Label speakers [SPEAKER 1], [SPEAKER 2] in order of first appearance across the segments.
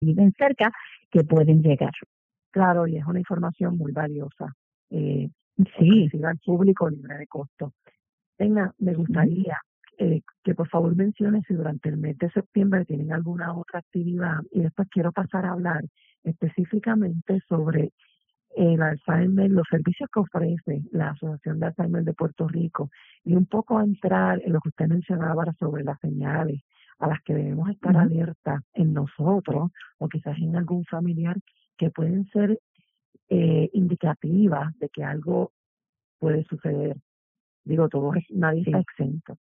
[SPEAKER 1] viven cerca que pueden llegar.
[SPEAKER 2] Claro, y es una información muy valiosa,
[SPEAKER 1] Sí.
[SPEAKER 2] ofrecida al público libre de costo. Tenga, me gustaría que por favor menciones si durante el mes de septiembre tienen alguna otra actividad y después quiero pasar a hablar específicamente sobre el Alzheimer, los servicios que ofrece la Asociación de Alzheimer de Puerto Rico y un poco a entrar en lo que usted mencionaba ahora sobre las señales a las que debemos estar alerta en nosotros o quizás en algún familiar que pueden ser indicativas de que algo puede suceder. Digo, nadie está exento.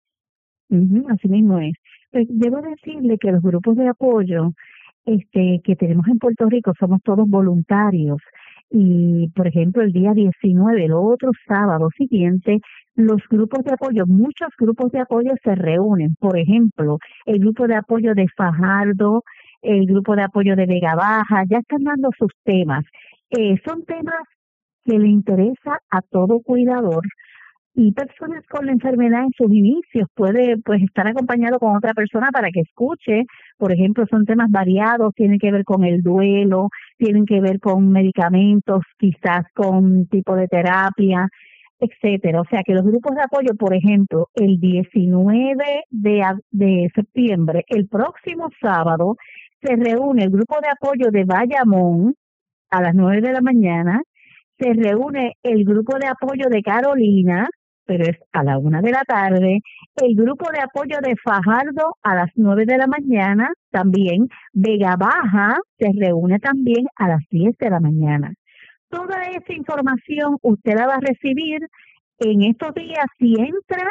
[SPEAKER 1] Así mismo es. Pues debo decirle que los grupos de apoyo que tenemos en Puerto Rico somos todos voluntarios y, por ejemplo, el día 19, el otro sábado siguiente, los grupos de apoyo, muchos grupos de apoyo se reúnen. Por ejemplo, el grupo de apoyo de Fajardo, el grupo de apoyo de Vega Baja, ya están dando sus temas. Son temas que le interesa a todo cuidador y personas con la enfermedad en sus inicios. Puede pues estar acompañado con otra persona para que escuche. Por ejemplo, son temas variados, tienen que ver con el duelo, tienen que ver con medicamentos, quizás con tipo de terapia, etcétera. O sea que los grupos de apoyo, por ejemplo, el 19 de septiembre, el próximo sábado, se reúne el grupo de apoyo de Bayamón a las 9 de la mañana, se reúne el grupo de apoyo de Carolina, pero es a la 1 de la tarde, el grupo de apoyo de Fajardo a las 9 de la mañana, también Vega Baja se reúne también a las 10 de la mañana. Toda esa información usted la va a recibir en estos días si entra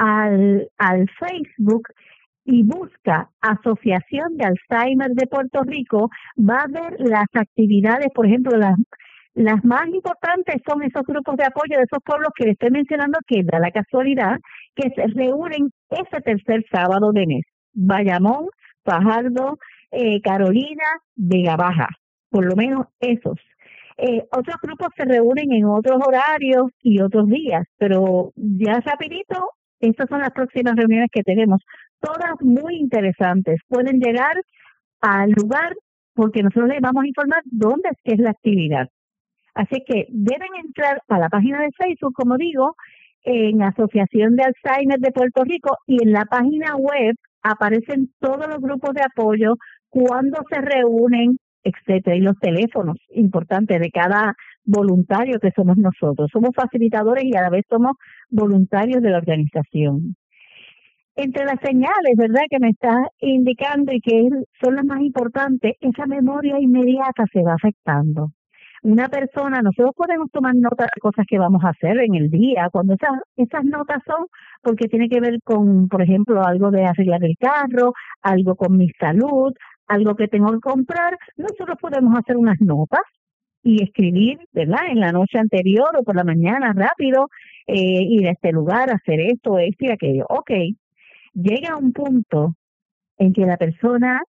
[SPEAKER 1] al Facebook y busca Asociación de Alzheimer de Puerto Rico, va a ver las actividades, por ejemplo, las más importantes son esos grupos de apoyo de esos pueblos que le estoy mencionando, que da la casualidad que se reúnen ese tercer sábado de mes. Bayamón, Fajardo, Carolina, Vega Baja, por lo menos esos. Otros grupos se reúnen en otros horarios y otros días, pero ya rapidito, estas son las próximas reuniones que tenemos, todas muy interesantes. Pueden llegar al lugar porque nosotros les vamos a informar dónde es que es la actividad. Así que deben entrar a la página de Facebook, como digo, en Asociación de Alzheimer de Puerto Rico, y en la página web aparecen todos los grupos de apoyo, cuándo se reúnen, etcétera, y los teléfonos importantes de cada voluntario que somos nosotros. Somos facilitadores y a la vez somos voluntarios de la organización. Entre las señales, ¿verdad?, que me está indicando y que son las más importantes, esa memoria inmediata se va afectando. Una persona, nosotros podemos tomar notas de cosas que vamos a hacer en el día, cuando esas notas son porque tiene que ver con, por ejemplo, algo de arreglar el carro, algo con mi salud, algo que tengo que comprar. Nosotros podemos hacer unas notas y escribir, ¿verdad?, en la noche anterior o por la mañana rápido, ir a este lugar, hacer esto y aquello. Ok, llega un punto en que la persona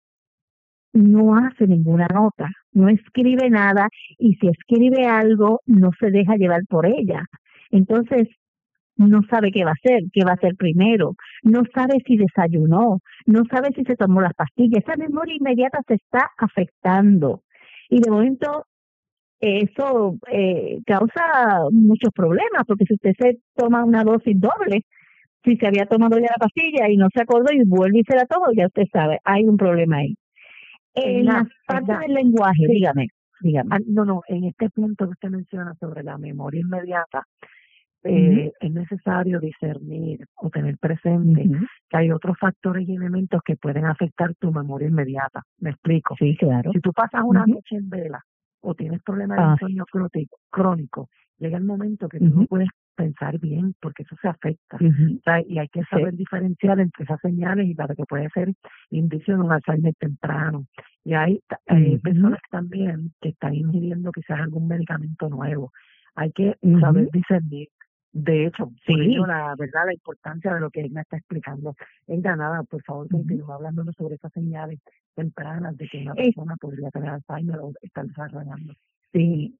[SPEAKER 1] no hace ninguna nota, no escribe nada, y si escribe algo no se deja llevar por ella. Entonces no sabe qué va a hacer primero, no sabe si desayunó, no sabe si se tomó las pastillas. Esa memoria inmediata se está afectando y de momento eso causa muchos problemas, porque si usted se toma una dosis doble, si se había tomado ya la pastilla y no se acordó y vuelve y se la toma, ya usted sabe, hay un problema ahí. En la parte del lenguaje, sí. dígame.
[SPEAKER 2] No, en este punto que usted menciona sobre la memoria inmediata, es necesario discernir o tener presente que hay otros factores y elementos que pueden afectar tu memoria inmediata. ¿Me explico?
[SPEAKER 1] Sí, claro.
[SPEAKER 2] Si tú pasas una noche en vela o tienes problemas de sueño crónico, llega el momento que tú no puedes pensar bien porque eso se afecta. O sea, y hay que saber diferenciar entre esas señales y para que puede ser indicio de un Alzheimer temprano. Y hay personas también que están ingiriendo quizás algún medicamento nuevo. Hay que saber discernir. De hecho, por ello, la verdad, la importancia de lo que él me está explicando. Nada, por favor, continúa hablándonos sobre esas señales tempranas de que una persona podría tener Alzheimer o estar desarrollando.
[SPEAKER 1] Sí,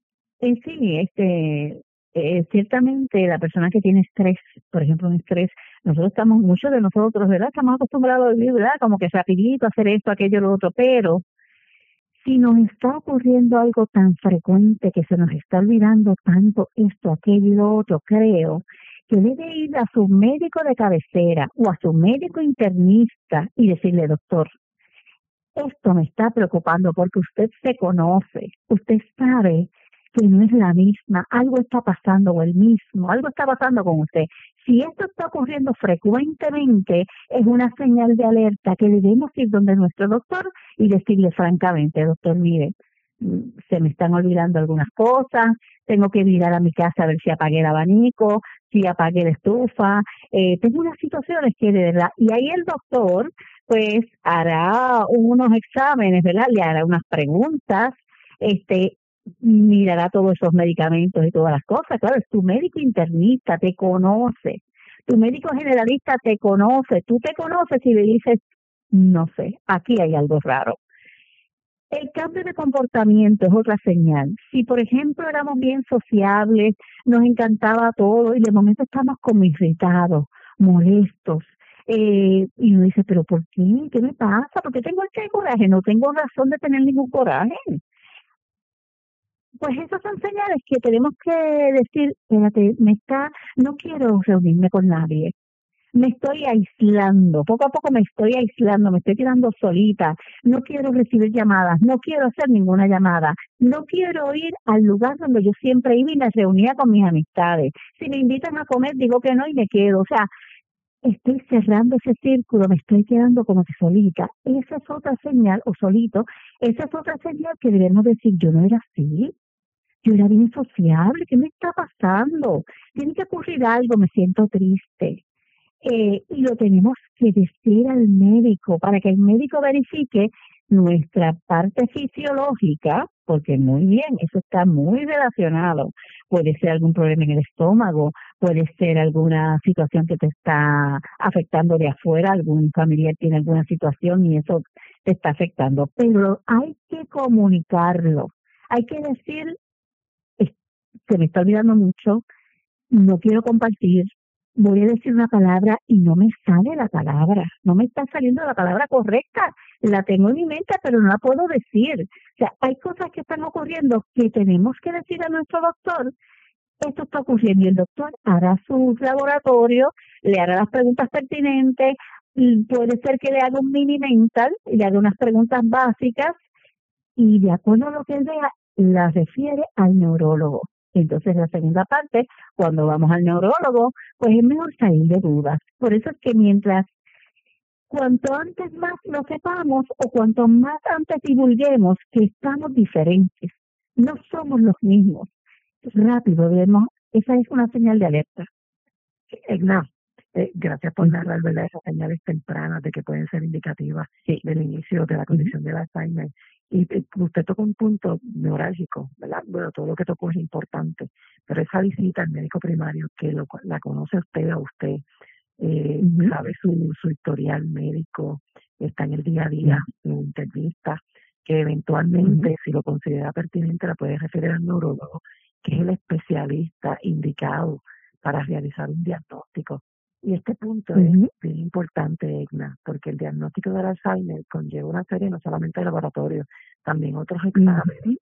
[SPEAKER 1] ciertamente la persona que tiene estrés, por ejemplo, un estrés, muchos de nosotros, ¿verdad?, estamos acostumbrados a vivir, ¿verdad?, como que rapidito hacer esto, aquello, lo otro, pero Si nos está ocurriendo algo tan frecuente que se nos está olvidando tanto esto, aquello y lo otro, creo que debe ir a su médico de cabecera o a su médico internista y decirle, doctor, esto me está preocupando porque usted se conoce, usted sabe que no es la misma, algo está pasando o el mismo, algo está pasando con usted. Si esto está ocurriendo frecuentemente, es una señal de alerta que debemos ir donde nuestro doctor y decirle francamente, doctor, mire, se me están olvidando algunas cosas, tengo que mirar a mi casa a ver si apagué el abanico, si apagué la estufa, tengo unas situaciones que de verdad, y ahí el doctor pues hará unos exámenes, ¿verdad? Le hará unas preguntas, este, mirará todos esos medicamentos y todas las cosas. Claro, es tu médico internista, te conoce. Tu médico generalista te conoce. Tú te conoces y le dices, no sé, aquí hay algo raro. El cambio de comportamiento es otra señal. Si, por ejemplo, éramos bien sociables, nos encantaba todo y de momento estamos como irritados, molestos, y uno dice, pero ¿por qué? ¿Qué me pasa? ¿Por qué tengo este coraje? No tengo razón de tener ningún coraje. Pues esas son señales que tenemos que decir, espérate, no quiero reunirme con nadie, me estoy aislando, poco a poco me estoy aislando, me estoy quedando solita, no quiero recibir llamadas, no quiero hacer ninguna llamada, no quiero ir al lugar donde yo siempre iba y me reunía con mis amistades. Si me invitan a comer, digo que no y me quedo. O sea, estoy cerrando ese círculo, me estoy quedando como que solita. Esa es otra señal, o solito, esa es otra señal que debemos decir, yo no era así. Yo era bien sociable, ¿qué me está pasando? Tiene que ocurrir algo, me siento triste. Y lo tenemos que decir al médico para que el médico verifique nuestra parte fisiológica, porque muy bien, eso está muy relacionado. Puede ser algún problema en el estómago, puede ser alguna situación que te está afectando de afuera, algún familiar tiene alguna situación y eso te está afectando, pero hay que comunicarlo. Hay que decir, "Es- se me está olvidando mucho, no quiero compartir, voy a decir una palabra y no me sale la palabra, no me está saliendo la palabra correcta, la tengo en mi mente pero no la puedo decir". O sea, hay cosas que están ocurriendo que tenemos que decir a nuestro doctor, esto está ocurriendo y el doctor hará su laboratorio, le hará las preguntas pertinentes, y puede ser que le haga un mini mental, le haga unas preguntas básicas y de acuerdo a lo que él vea, la refiere al neurólogo. Entonces, la segunda parte, cuando vamos al neurólogo, pues es mejor salir de dudas. Por eso es que mientras, cuanto antes más lo sepamos o cuanto más antes divulguemos que estamos diferentes, no somos los mismos, rápido vemos, esa es una señal de alerta.
[SPEAKER 2] Egna, gracias por narrar, ¿verdad?, esas señales tempranas de que pueden ser indicativas del inicio de la condición del Alzheimer. Y usted tocó un punto neurálgico, ¿verdad? Bueno, todo lo que tocó es importante, pero esa visita al médico primario que la conoce usted a usted, sabe su historial médico, está en el día a día, en entrevistas, que eventualmente, si lo considera pertinente, la puede referir al neurólogo, que es el especialista indicado para realizar un diagnóstico. Y este punto es bien importante, Egna, porque el diagnóstico del Alzheimer conlleva una serie no solamente de laboratorios, también otros exámenes.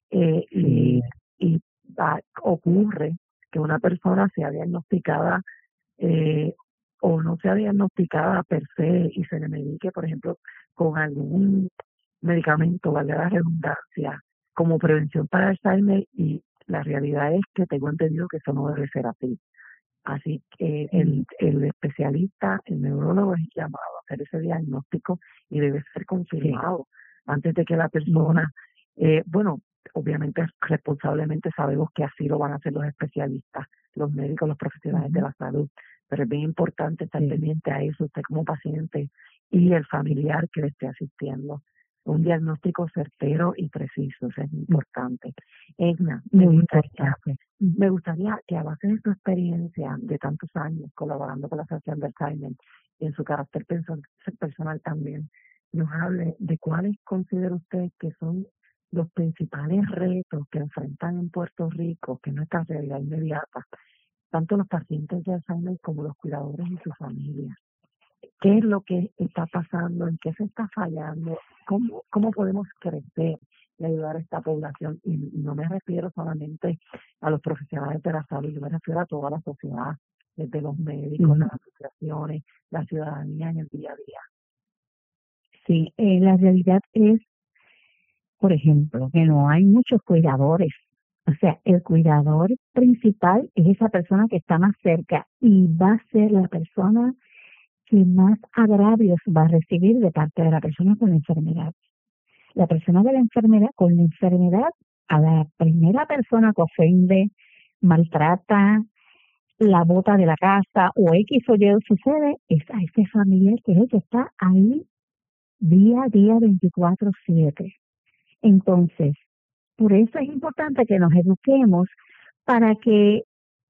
[SPEAKER 2] Y ocurre que una persona sea diagnosticada o no sea diagnosticada per se y se le medique, por ejemplo, con algún medicamento, valga la redundancia, como prevención para Alzheimer, y la realidad es que tengo entendido que eso no debe ser así. Así que el especialista, el neurólogo, es llamado a hacer ese diagnóstico y debe ser confirmado antes de que la persona, bueno, obviamente responsablemente sabemos que así lo van a hacer los especialistas, los médicos, los profesionales de la salud, pero es bien importante estar pendiente a eso, usted como paciente y el familiar que le esté asistiendo. Un diagnóstico certero y preciso, eso es importante. Egna, me gustaría que a base de su experiencia de tantos años colaborando con la Asociación de Alzheimer y en su carácter personal también, nos hable de cuáles considera usted que son los principales retos que enfrentan en Puerto Rico, que es nuestra realidad inmediata, tanto los pacientes de Alzheimer como los cuidadores y sus familias. qué es lo que está pasando, en qué se está fallando, cómo podemos crecer y ayudar a esta población. Y no me refiero solamente a los profesionales de la salud, yo me refiero a toda la sociedad, desde los médicos, las asociaciones, la ciudadanía en el día a día.
[SPEAKER 1] Sí, la realidad es, por ejemplo, que no hay muchos cuidadores. O sea, el cuidador principal es esa persona que está más cerca y va a ser la persona que más agravios va a recibir de parte de la persona con la enfermedad. La persona de la enfermedad, con la enfermedad, a la primera persona que ofende, maltrata, la bota de la casa o X o Y sucede, es a ese familiar que es el que está ahí día a día 24/7. Entonces, por eso es importante que nos eduquemos para que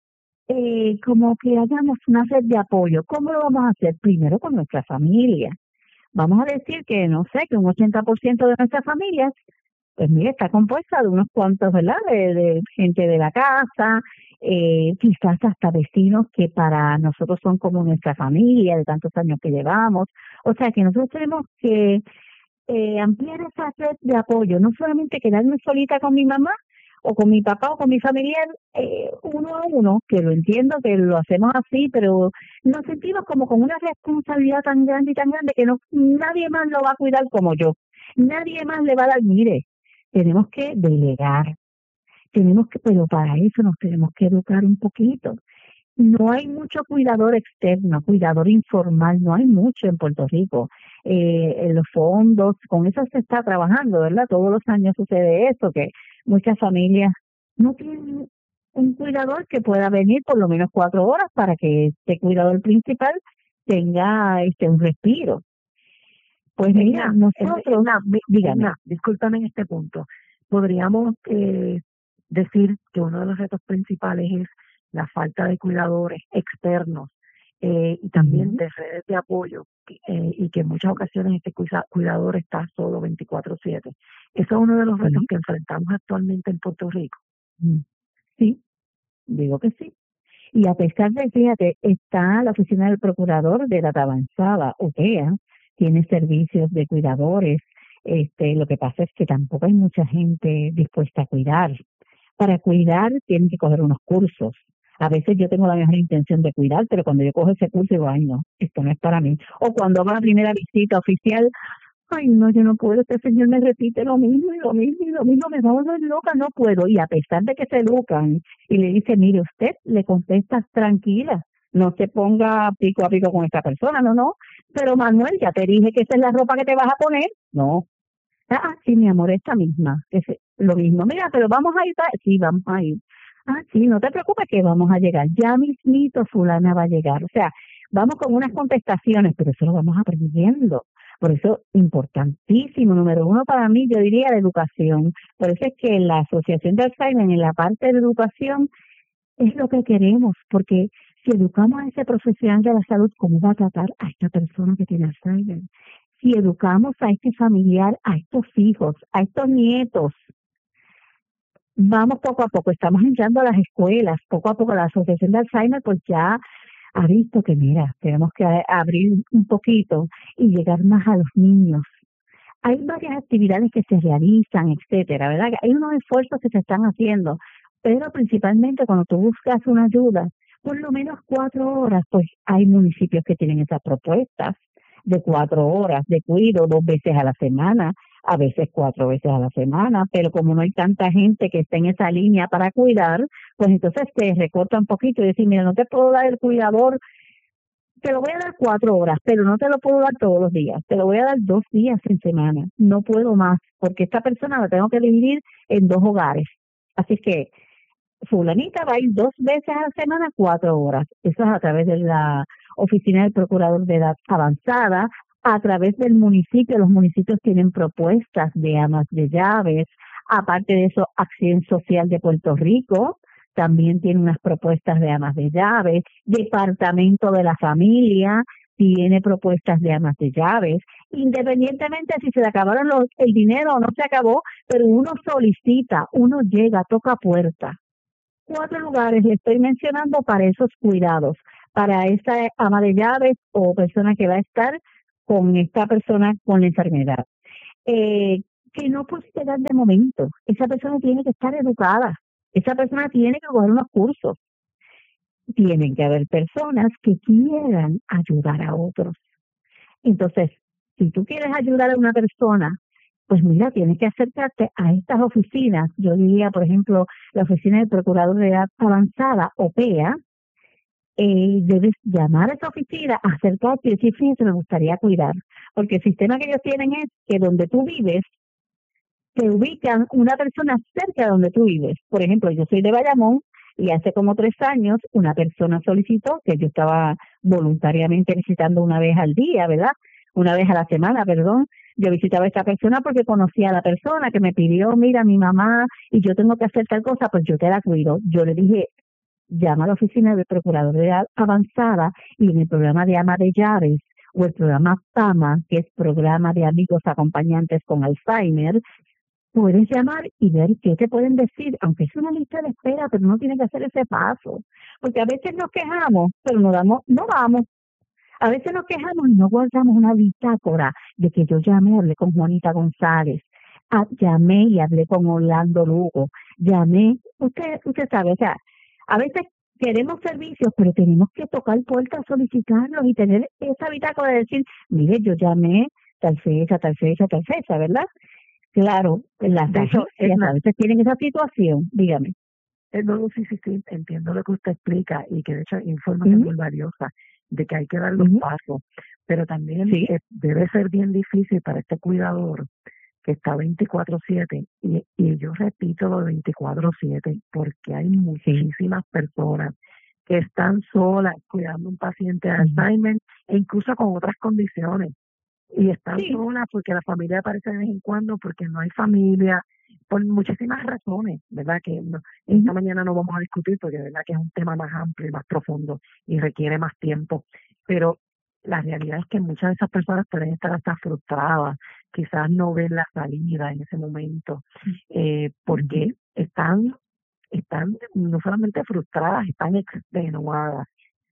[SPEAKER 1] como que hagamos una red de apoyo. ¿Cómo lo vamos a hacer? Primero con nuestra familia. Vamos a decir que, no sé, que un 80% de nuestras familias, pues mira, está compuesta de unos cuantos, ¿verdad? De gente de la casa, quizás hasta vecinos que para nosotros son como nuestra familia de tantos años que llevamos. O sea que nosotros tenemos que ampliar esa red de apoyo, no solamente quedarme solita con mi mamá o con mi papá o con mi familiar uno a uno, que lo entiendo que lo hacemos así, pero nos sentimos como con una responsabilidad tan grande y tan grande que no nadie más lo va a cuidar como yo, nadie más le va a dar, mire, tenemos que delegar, pero para eso nos tenemos que educar un poquito. No hay mucho cuidador externo, cuidador informal, no hay mucho en Puerto Rico. En los fondos, con eso se está trabajando, ¿verdad? Todos los años sucede eso, que muchas familias no tienen un cuidador que pueda venir por lo menos 4 horas para que este cuidador principal tenga un respiro. Pues mira, nosotros, dígame.
[SPEAKER 2] Discúlpame en este punto. Podríamos decir que uno de los retos principales es la falta de cuidadores externos y también de redes de apoyo y que en muchas ocasiones este cuidador está solo 24/7. Eso es uno de los retos que enfrentamos actualmente en Puerto Rico.
[SPEAKER 1] Sí, digo que sí. Y a pesar de, fíjate, está la oficina del procurador de edad avanzada, OTEA, tiene servicios de cuidadores. Lo que pasa es que tampoco hay mucha gente dispuesta a cuidar. Para cuidar tienen que coger unos cursos. A veces yo tengo la mejor intención de cuidar, pero cuando yo cojo ese curso digo, ay no, esto no es para mí. O cuando hago la primera visita oficial, ay no, yo no puedo, este señor me repite lo mismo y lo mismo y lo mismo, me va a volver loca, no puedo. Y a pesar de que se educan y le dice, mire usted, le contestas tranquila, no se ponga pico a pico con esta persona, no, pero Manuel, ya te dije que esa es la ropa que te vas a poner, no. Ah, sí, mi amor, esta misma, lo mismo, mira, pero vamos a ir, sí, vamos a ir. Ah, sí, no te preocupes que vamos a llegar, ya mismito fulana va a llegar, o sea, vamos con unas contestaciones, pero eso lo vamos aprendiendo. Por eso, importantísimo, número uno para mí, yo diría la educación. Por eso es que la Asociación de Alzheimer en la parte de educación es lo que queremos, porque si educamos a ese profesional de la salud, ¿cómo va a tratar a esta persona que tiene Alzheimer? Si educamos a este familiar, a estos hijos, a estos nietos, vamos poco a poco, estamos entrando a las escuelas, poco a poco la Asociación de Alzheimer pues ya ha visto que mira, tenemos que abrir un poquito y llegar más a los niños. Hay varias actividades que se realizan, etcétera, ¿verdad? Hay unos esfuerzos que se están haciendo, pero principalmente cuando tú buscas una ayuda, por lo menos 4 horas, pues hay municipios que tienen esas propuestas de 4 horas de cuido 2 veces a la semana, a veces 4 veces a la semana, pero como no hay tanta gente que esté en esa línea para cuidar, pues entonces se recorta un poquito y decir, mira, no te puedo dar el cuidador, te lo voy a dar 4 horas, pero no te lo puedo dar todos los días, te lo voy a dar 2 días en semana, no puedo más, porque esta persona la tengo que dividir en 2 hogares. Así que fulanita va a ir 2 veces a la semana, 4 horas. Eso es a través de la oficina del procurador de edad avanzada, a través del municipio. Los municipios tienen propuestas de amas de llaves. Aparte de eso, Acción Social de Puerto Rico también tiene unas propuestas de amas de llaves. Departamento de la Familia tiene propuestas de amas de llaves. Independientemente si se le acabaron el dinero o no se acabó, pero uno solicita, uno llega, toca puerta. 4 lugares le estoy mencionando para esos cuidados, para esa ama de llaves o persona que va a estar con esta persona con la enfermedad. Que no puede llegar de momento. Esa persona tiene que estar educada. Esa persona tiene que coger unos cursos. Tienen que haber personas que quieran ayudar a otros. Entonces, si tú quieres ayudar a una persona, pues mira, tienes que acercarte a estas oficinas. Yo diría, por ejemplo, la Oficina de Procurador de Edad Avanzada, OPEA. Debes llamar a esa oficina, acercarte y decir, fíjate, me gustaría cuidar. Porque el sistema que ellos tienen es que donde tú vives, te ubican una persona cerca de donde tú vives. Por ejemplo, yo soy de Bayamón y hace como 3 años una persona solicitó que yo estaba voluntariamente visitando una vez al día, ¿verdad? Una vez a la semana, perdón. Yo visitaba a esta persona porque conocía a la persona que me pidió, mira, mi mamá, y yo tengo que hacer tal cosa, pues yo te la cuido. Yo le dije, llama a la oficina del Procurador de Edad Avanzada y en el programa de ama de llaves o el programa PAMA, que es Programa de Amigos Acompañantes con Alzheimer, puedes llamar y ver qué te pueden decir, aunque es una lista de espera, pero no tienes que hacer ese paso, porque a veces nos quejamos, pero no vamos. A veces nos quejamos y no guardamos una bitácora de que yo llamé, hablé con Juanita González, llamé y hablé con Orlando Lugo, llamé, usted sabe, o sea, a veces queremos servicios, pero tenemos que tocar puertas, solicitarlos y tener esa bitácora de decir, mire, yo llamé tal fecha, ¿verdad? Claro, las agencias a veces tienen esa situación, dígame.
[SPEAKER 2] No, sí, entiendo lo que usted explica y que de hecho hay información muy valiosa de que hay que dar los pasos, pero también debe ser bien difícil para este cuidador que está 24/7 y yo repito lo 24/7 porque hay muchísimas personas que están solas cuidando a un paciente de Alzheimer e incluso con otras condiciones y están solas porque la familia aparece de vez en cuando, porque no hay familia, por muchísimas razones, ¿verdad? Que esta mañana no vamos a discutir porque de verdad que es un tema más amplio y más profundo y requiere más tiempo, pero la realidad es que muchas de esas personas pueden estar hasta frustradas, quizás no ven la salida en ese momento, porque están no solamente frustradas, están extenuadas.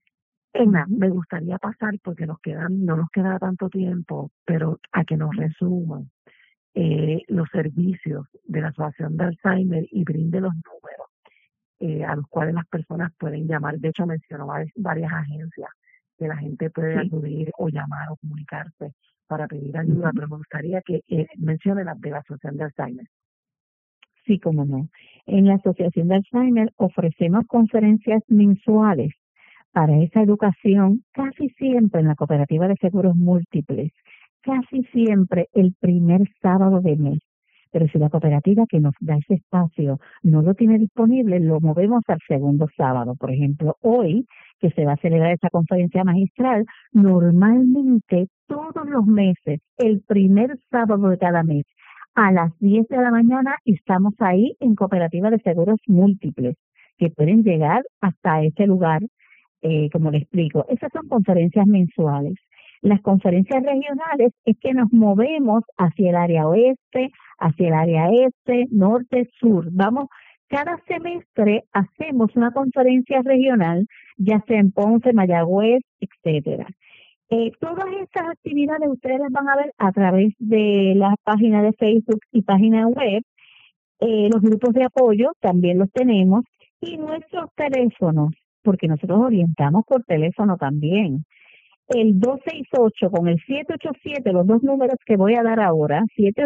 [SPEAKER 2] Me gustaría pasar porque no nos queda tanto tiempo, pero a que nos resuman los servicios de la Asociación de Alzheimer y brinde los números a los cuales las personas pueden llamar. De hecho, mencionó varias agencias que la gente puede acudir o llamar o comunicarse para pedir ayuda, pero me gustaría que mencione las de la Asociación de Alzheimer.
[SPEAKER 1] Sí, cómo no. En la Asociación de Alzheimer ofrecemos conferencias mensuales para esa educación, casi siempre en la Cooperativa de Seguros Múltiples, casi siempre el primer sábado de mes. Pero si la cooperativa que nos da ese espacio no lo tiene disponible, lo movemos al segundo sábado. Por ejemplo, hoy, que se va a celebrar esa conferencia magistral, normalmente todos los meses, el primer sábado de cada mes, a las 10 de la mañana, estamos ahí en Cooperativa de Seguros Múltiples, que pueden llegar hasta ese lugar, como le explico. Esas son conferencias mensuales. Las conferencias regionales es que nos movemos hacia el área oeste, hacia el área este, norte, sur. Vamos, cada semestre hacemos una conferencia regional, ya sea en Ponce, Mayagüez, etcétera. Todas estas actividades ustedes las van a ver a través de la página de Facebook y página web. Los grupos de apoyo también los tenemos y nuestros teléfonos, porque nosotros orientamos por teléfono también. El 268 con el 787, los dos números que voy a dar ahora,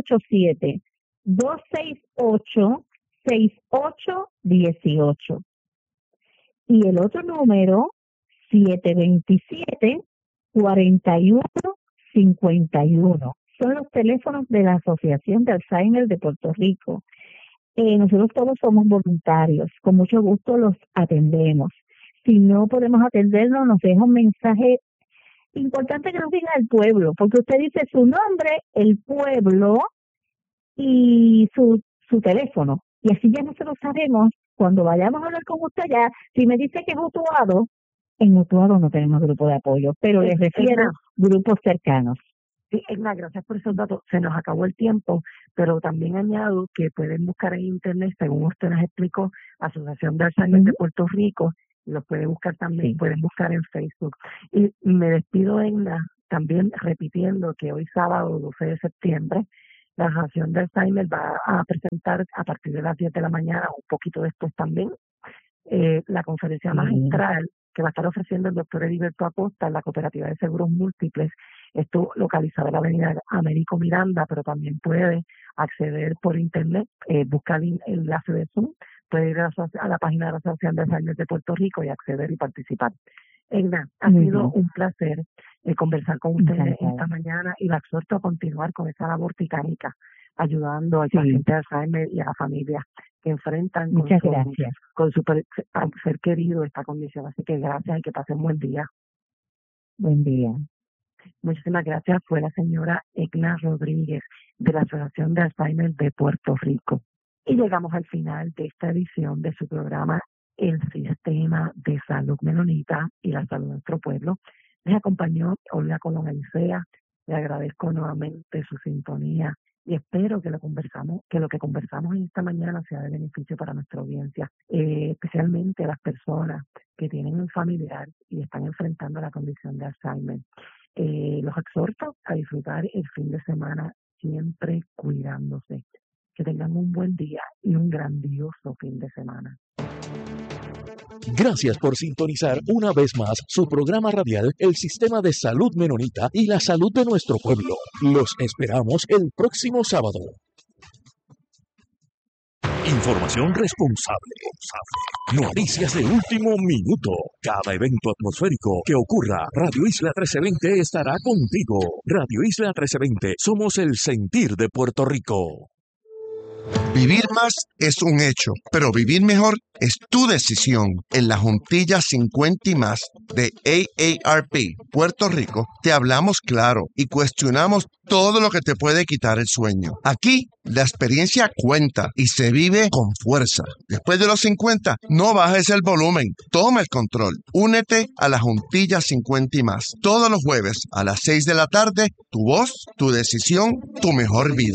[SPEAKER 1] 787-268-6818. Y el otro número, 727-4151. Son los teléfonos de la Asociación de Alzheimer de Puerto Rico. Nosotros todos somos voluntarios, con mucho gusto los atendemos. Si no podemos atendernos, nos deja un mensaje importante que nos diga el pueblo, porque usted dice su nombre, el pueblo y su teléfono. Y así ya nosotros sabemos, cuando vayamos a hablar con usted ya, si me dice que es Utuado, en Utuado no tenemos grupo de apoyo, pero les refiero grupos cercanos.
[SPEAKER 2] Sí, Edna, gracias por esos datos. Se nos acabó el tiempo, pero también añado que pueden buscar en internet, según usted nos explicó, Asociación de Alzheimer de Puerto Rico, Los puede buscar también, pueden buscar en Facebook. Y me despido, Egna, también repitiendo que hoy sábado 12 de septiembre la Asociación de Alzheimer va a presentar a partir de las 10 de la mañana, un poquito después también, la conferencia magistral que va a estar ofreciendo el doctor Heriberto Acosta en la Cooperativa de Seguros Múltiples. Esto localizado en la avenida Américo Miranda, pero también puede acceder por internet, buscar el enlace de Zoom, puede ir a la página de la Asociación de Alzheimer de Puerto Rico y acceder y participar. Egna, ha sido un placer conversar con ustedes esta mañana y la exhorto a continuar con esa labor titánica, ayudando al paciente de Alzheimer y a la familia que enfrentan con su ser querido esta condición. Así que gracias y que pasen un buen día.
[SPEAKER 1] Buen día.
[SPEAKER 2] Muchísimas gracias. Fue la señora Egna Rodríguez de la Asociación de Alzheimer de Puerto Rico. Y llegamos al final de esta edición de su programa El Sistema de Salud Menonita y la Salud de Nuestro Pueblo. Les acompañó Olga Colón Elisea. Le agradezco nuevamente su sintonía y espero que lo que conversamos en esta mañana sea de beneficio para nuestra audiencia, especialmente a las personas que tienen un familiar y están enfrentando la condición de Alzheimer. Los exhorto a disfrutar el fin de semana siempre cuidándose. Que tengan un buen día y un grandioso fin de semana.
[SPEAKER 3] Gracias por sintonizar una vez más su programa radial El Sistema de Salud Menonita y la Salud de Nuestro Pueblo. Los esperamos el próximo sábado. Información responsable. Noticias de último minuto. Cada evento atmosférico que ocurra, Radio Isla 1320 estará contigo. Radio Isla 1320, somos el sentir de Puerto Rico.
[SPEAKER 4] Vivir más es un hecho, pero vivir mejor es tu decisión. En la Juntilla 50 y más de AARP Puerto Rico te hablamos claro y cuestionamos todo lo que te puede quitar el sueño. Aquí la experiencia cuenta y se vive con fuerza. Después de los 50, no bajes el volumen, toma el control. Únete a la Juntilla 50 y más. Todos los jueves a las 6 de la tarde, tu voz, tu decisión, tu mejor vida.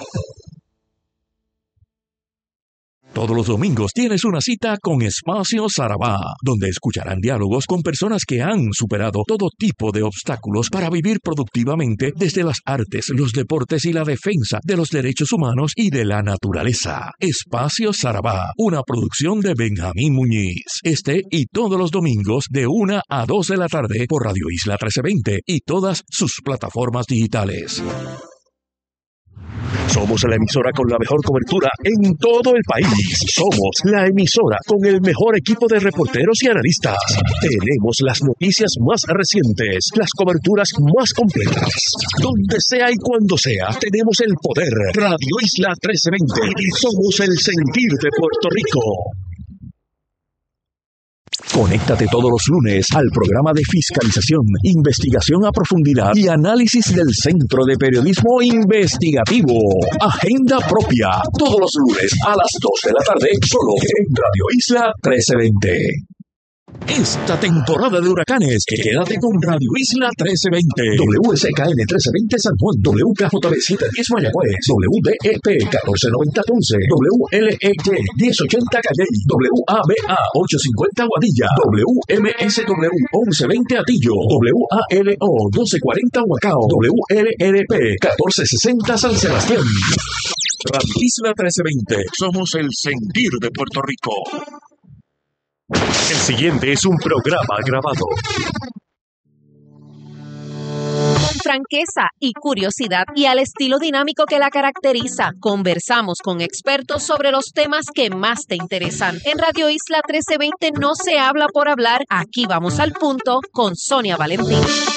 [SPEAKER 3] Todos los domingos tienes una cita con Espacio Sarabá, donde escucharán diálogos con personas que han superado todo tipo de obstáculos para vivir productivamente desde las artes, los deportes y la defensa de los derechos humanos y de la naturaleza. Espacio Sarabá, una producción de Benjamín Muñiz. Este y todos los domingos de 1 a 2 de la tarde por Radio Isla 1320 y todas sus plataformas digitales. Somos la emisora con la mejor cobertura en todo el país. Somos la emisora con el mejor equipo de reporteros y analistas. Tenemos las noticias más recientes, las coberturas más completas. Donde sea y cuando sea, tenemos el poder. Radio Isla 1320. Somos el sentir de Puerto Rico. Conéctate todos los lunes al programa de fiscalización, investigación a profundidad y análisis del Centro de Periodismo Investigativo. Agenda propia, todos los lunes a las 2 de la tarde, solo en Radio Isla 1320. Esta temporada de huracanes, quédate con Radio Isla 1320, WSKN 1320 San Juan, WKJB 710 Mayagüez, WDEP 1490 Ponce, WLEY 1080 Calley, WABA 850 Guadilla, WMSW 1120 Atillo, WALO 1240 Huacao, WLRP 1460 San Sebastián. Radio Isla 1320, somos el sentir de Puerto Rico. El siguiente es un programa grabado.
[SPEAKER 5] Con franqueza y curiosidad y al estilo dinámico que la caracteriza, conversamos con expertos sobre los temas que más te interesan. En Radio Isla 1320 no se habla por hablar, aquí vamos al punto con Sonia Valentín.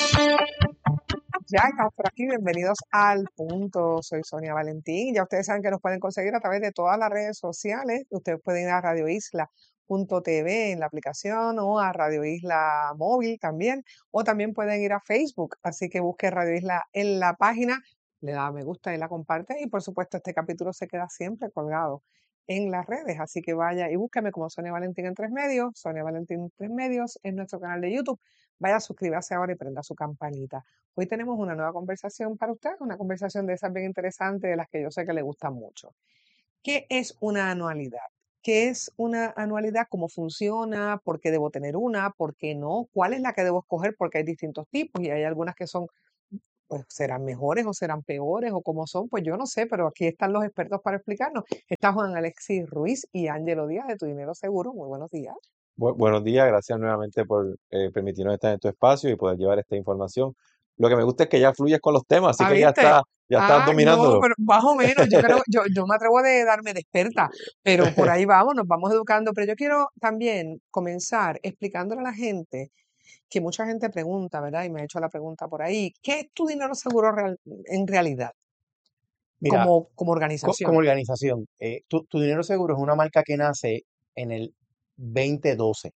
[SPEAKER 6] Ya estamos por aquí, bienvenidos al punto, soy Sonia Valentín. Ya ustedes saben que nos pueden conseguir a través de todas las redes sociales. Ustedes pueden ir a radioisla.tv en la aplicación o a Radio Isla móvil también, o también pueden ir a Facebook, así que busque Radio Isla en la página, le da me gusta y la comparte, y por supuesto este capítulo se queda siempre colgado en las redes, así que vaya y búsqueme como Sonia Valentín en 3 medios, Sonia Valentín en 3 medios en nuestro canal de YouTube. Vaya, suscríbase ahora y prenda su campanita. Hoy tenemos una nueva conversación para usted, una conversación de esas bien interesantes, de las que yo sé que le gustan mucho. ¿Qué es una anualidad? ¿Qué es una anualidad? ¿Cómo funciona? ¿Por qué debo tener una? ¿Por qué no? ¿Cuál es la que debo escoger? Porque hay distintos tipos y hay algunas que son, pues serán mejores o serán peores o cómo son, pues yo no sé, pero aquí están los expertos para explicarnos. Está Juan Alexis Ruiz y Ángelo Díaz de Tu Dinero Seguro. Muy buenos días.
[SPEAKER 7] Buenos días, gracias nuevamente por permitirnos estar en tu espacio y poder llevar esta información. Lo que me gusta es que ya fluyes con los temas, así
[SPEAKER 6] ¿Ah,
[SPEAKER 7] que
[SPEAKER 6] viste?
[SPEAKER 7] ya estás
[SPEAKER 6] No,
[SPEAKER 7] dominándolo.
[SPEAKER 6] pero más o menos, yo me atrevo de darme de experta, pero por ahí vamos, nos vamos educando. Pero yo quiero también comenzar explicándole a la gente que mucha gente pregunta, ¿verdad? Y me ha hecho la pregunta por ahí, ¿qué es Tu Dinero Seguro en realidad
[SPEAKER 8] Mira,
[SPEAKER 6] como organización?
[SPEAKER 8] como organización, tu Dinero Seguro es una marca que nace en el 2012.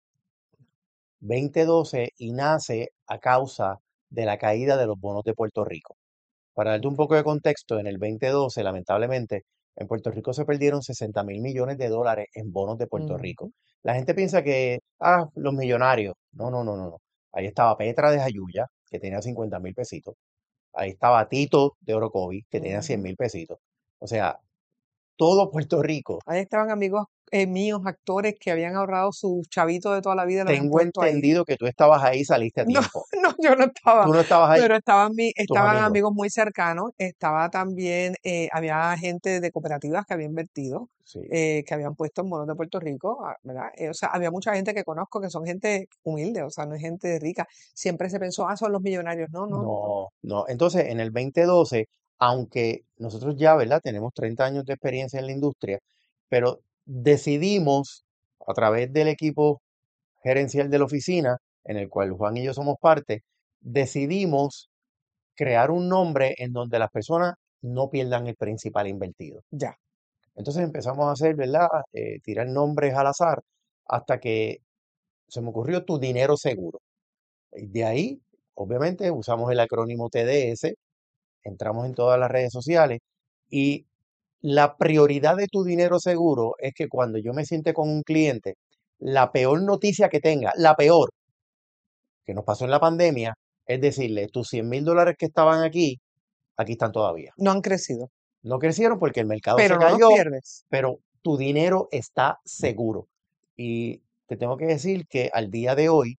[SPEAKER 8] 2012 y nace a causa de la caída de los bonos de Puerto Rico. Para darte un poco de contexto, en el 2012, lamentablemente, en Puerto Rico se perdieron 60.000 millones de dólares en bonos de Puerto Rico.
[SPEAKER 6] Ujú.
[SPEAKER 8] La gente piensa que, los millonarios. No, no, no, no, no. Ahí estaba Petra de Jayuya, que tenía 50.000 pesitos. Ahí estaba Tito de Orocovis, que tenía 100.000 pesitos. O sea, todo Puerto Rico.
[SPEAKER 6] Ahí estaban amigos míos, actores que habían ahorrado sus chavitos de toda la vida y los habían
[SPEAKER 8] Tengo
[SPEAKER 6] puesto ahí.
[SPEAKER 8] entendido que tú estabas ahí y saliste a
[SPEAKER 6] No,
[SPEAKER 8] tiempo.
[SPEAKER 6] no, yo no estaba,
[SPEAKER 8] Tú no estabas ahí,
[SPEAKER 6] pero
[SPEAKER 8] tus
[SPEAKER 6] estaban
[SPEAKER 8] amigos.
[SPEAKER 6] amigos muy cercanos, estaba también, había gente de cooperativas que había invertido,
[SPEAKER 8] Sí.
[SPEAKER 6] que habían puesto en bonos de Puerto Rico, ¿verdad? O sea, había mucha gente que conozco que son gente humilde, o sea, no es gente rica. Siempre se pensó, son los millonarios. No, no, no.
[SPEAKER 8] No, no. Entonces, en el 2012, aunque nosotros ya, ¿verdad? Tenemos 30 años de experiencia en la industria, pero decidimos, a través del equipo gerencial de la oficina, en el cual Juan y yo somos parte, decidimos crear un nombre en donde las personas no pierdan el principal invertido.
[SPEAKER 6] Ya.
[SPEAKER 8] Entonces empezamos a hacer, ¿verdad? Tirar nombres al azar hasta que se me ocurrió Tu Dinero Seguro. Y de ahí, obviamente, usamos el acrónimo TDS, entramos en todas las redes sociales y la prioridad de Tu Dinero Seguro es que cuando yo me siente con un cliente, la peor noticia que tenga, la peor que nos pasó en la pandemia, es decirle, tus 100.000 dólares que estaban aquí, aquí están todavía.
[SPEAKER 6] No han crecido,
[SPEAKER 8] No crecieron porque el mercado
[SPEAKER 6] pero
[SPEAKER 8] se
[SPEAKER 6] no los
[SPEAKER 8] cayó,
[SPEAKER 6] pierdes.
[SPEAKER 8] pero tu dinero está seguro. Y te tengo que decir que al día de hoy,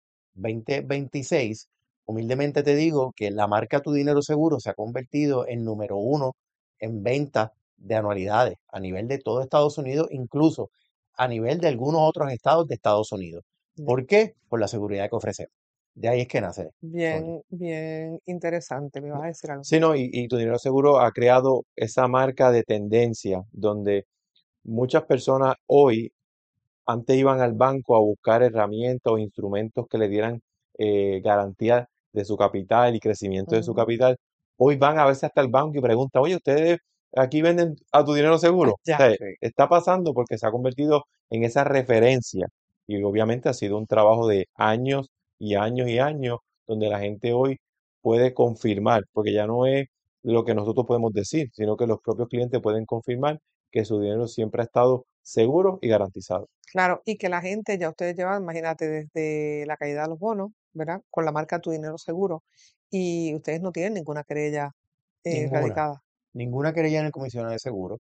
[SPEAKER 8] 2026, humildemente te digo que la marca Tu Dinero Seguro se ha convertido en número uno en ventas de anualidades a nivel de todo Estados Unidos, incluso a nivel de algunos otros estados de Estados Unidos.
[SPEAKER 6] Ya.
[SPEAKER 8] ¿Por qué? Por la seguridad que ofrecemos. De ahí es que nace, Sonia.
[SPEAKER 6] Bien interesante, me vas a decir algo.
[SPEAKER 7] Sí, no, y Tu Dinero Seguro ha creado esa marca de tendencia donde muchas personas hoy antes iban al banco a buscar herramientas o instrumentos que le dieran garantía de su capital y crecimiento de su
[SPEAKER 6] Ujú.
[SPEAKER 7] capital. Hoy van a veces hasta el banco y preguntan, oye, ¿ustedes aquí venden a Tu Dinero Seguro? O
[SPEAKER 6] Ya.
[SPEAKER 7] sea,
[SPEAKER 8] Sí.
[SPEAKER 7] está pasando porque se ha convertido en esa referencia y obviamente ha sido un trabajo de años y años y años donde la gente hoy puede confirmar, porque ya no es lo que nosotros podemos decir, sino que los propios clientes pueden confirmar que su dinero siempre ha estado seguro y garantizado.
[SPEAKER 6] Claro, y que la gente, ya ustedes llevan, imagínate, desde la caída de los bonos, ¿verdad? Con la marca Tu Dinero Seguro, y ustedes no tienen ninguna querella
[SPEAKER 8] Ninguna.
[SPEAKER 6] radicada.
[SPEAKER 8] Ninguna querella en el comisionado de seguro.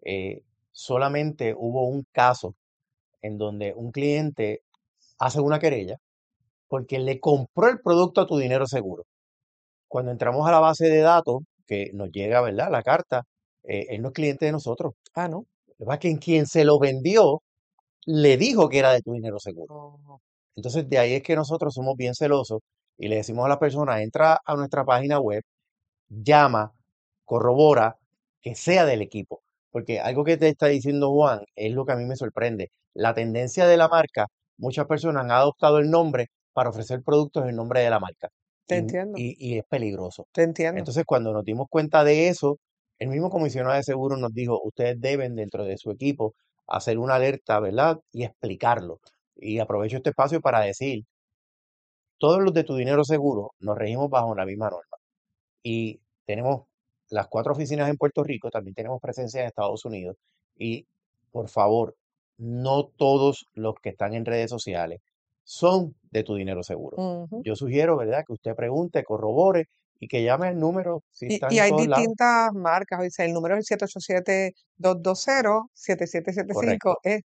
[SPEAKER 8] Solamente hubo un caso en donde un cliente hace una querella porque le compró el producto a Tu Dinero Seguro. Cuando entramos a la base de datos, que nos llega, ¿verdad? La carta, él no es cliente de nosotros.
[SPEAKER 6] Ah, ¿no?
[SPEAKER 8] Lo que pasa es que en quien se lo vendió le dijo que era de Tu Dinero Seguro.
[SPEAKER 6] Oh,
[SPEAKER 8] Entonces, de ahí es que nosotros somos bien celosos y le decimos a la persona, entra a nuestra página web, llama, corrobora, que sea del equipo. Porque algo que te está diciendo Juan es lo que a mí me sorprende. La tendencia de la marca, muchas personas han adoptado el nombre para ofrecer productos en nombre de la marca.
[SPEAKER 6] te
[SPEAKER 8] Y,
[SPEAKER 6] entiendo,
[SPEAKER 8] y es peligroso.
[SPEAKER 6] te entiendo.
[SPEAKER 8] Entonces, cuando nos dimos cuenta de eso, el mismo comisionado de seguros nos dijo, ustedes deben dentro de su equipo hacer una alerta, ¿verdad? Y explicarlo. Y aprovecho este espacio para decir, todos los de Tu Dinero Seguro nos regimos bajo la misma norma. Y tenemos las 4 oficinas en Puerto Rico, también tenemos presencia en Estados Unidos. Y por favor, no todos los que están en redes sociales son de Tu Dinero Seguro.
[SPEAKER 6] Ujú.
[SPEAKER 8] Yo sugiero, ¿verdad?, que usted pregunte, corrobore y que llame el número si está
[SPEAKER 6] Y
[SPEAKER 8] en
[SPEAKER 6] hay
[SPEAKER 8] todos lados.
[SPEAKER 6] distintas marcas. O sea, el número es el 787-220-7775,
[SPEAKER 8] Correcto.
[SPEAKER 6] es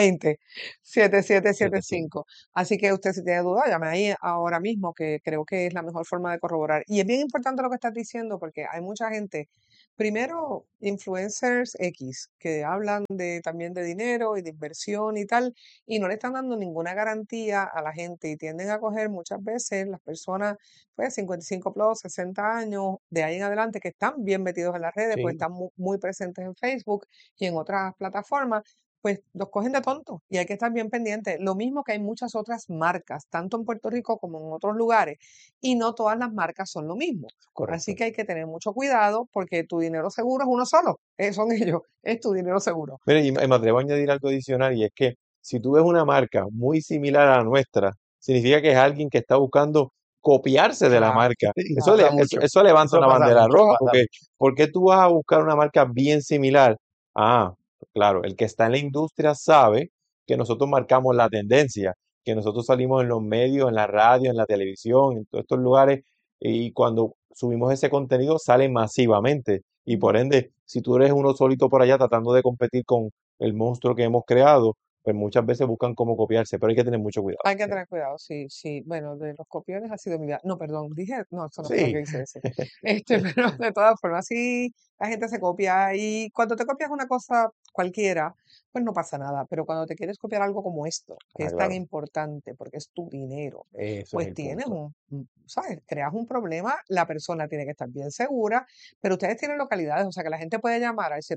[SPEAKER 6] 220-7775. Así que usted si tiene duda, llame ahí ahora mismo, que creo que es la mejor forma de corroborar. Y es bien importante lo que estás diciendo, porque hay mucha gente, primero, influencers X, que hablan también de dinero y de inversión y tal, y no le están dando ninguna garantía a la gente y tienden a coger muchas veces las personas, pues 55 plus, 60 años, de ahí en adelante, que están bien metidos en las redes, pues
[SPEAKER 8] Sí,
[SPEAKER 6] están muy presentes en Facebook y en otras plataformas, pues los cogen de tontos y hay que estar bien pendientes. Lo mismo que hay muchas otras marcas, tanto en Puerto Rico como en otros lugares, y no todas las marcas son lo mismo. Así
[SPEAKER 8] correcto.
[SPEAKER 6] que hay que tener mucho cuidado porque tu dinero seguro es uno solo, son ellos, es tu dinero seguro.
[SPEAKER 7] Mire, y me atrevo a añadir algo adicional y es que si tú ves una marca muy similar a la nuestra, significa que es alguien que está buscando copiarse de la
[SPEAKER 6] Claro,
[SPEAKER 7] marca.
[SPEAKER 8] Y
[SPEAKER 7] Eso,
[SPEAKER 8] pasa mucho.
[SPEAKER 7] eso levanta
[SPEAKER 8] Eso
[SPEAKER 7] una
[SPEAKER 8] pasa
[SPEAKER 7] bandera
[SPEAKER 8] mucho,
[SPEAKER 7] roja,
[SPEAKER 8] pasa
[SPEAKER 7] porque
[SPEAKER 8] mucho.
[SPEAKER 7] ¿por qué tú vas a buscar una marca bien similar? Ah, claro, el que está en la industria sabe que nosotros marcamos la tendencia, que nosotros salimos en los medios, en la radio, en la televisión, en todos estos lugares, y cuando subimos ese contenido sale masivamente. Y por ende, si tú eres uno solito por allá tratando de competir con el monstruo que hemos creado, pues muchas veces buscan cómo copiarse, pero hay que tener mucho cuidado.
[SPEAKER 6] Hay que tener cuidado, sí, sí. Bueno, de los copiones ha sido mi vida. No, perdón, dije, no, eso no fue lo
[SPEAKER 8] Sí,
[SPEAKER 6] que quise decir. Pero de todas formas, sí, la gente se copia y cuando te copias una cosa cualquiera, pues no pasa nada. Pero cuando te quieres copiar algo como esto, que
[SPEAKER 7] Ah,
[SPEAKER 6] es tan
[SPEAKER 7] claro,
[SPEAKER 6] importante porque es tu dinero,
[SPEAKER 8] eso es
[SPEAKER 6] pues
[SPEAKER 8] el
[SPEAKER 6] tienes
[SPEAKER 8] punto.
[SPEAKER 6] ¿sabes? Creas un problema, la persona tiene que estar bien segura, pero ustedes tienen localidades, o sea que la gente puede llamar al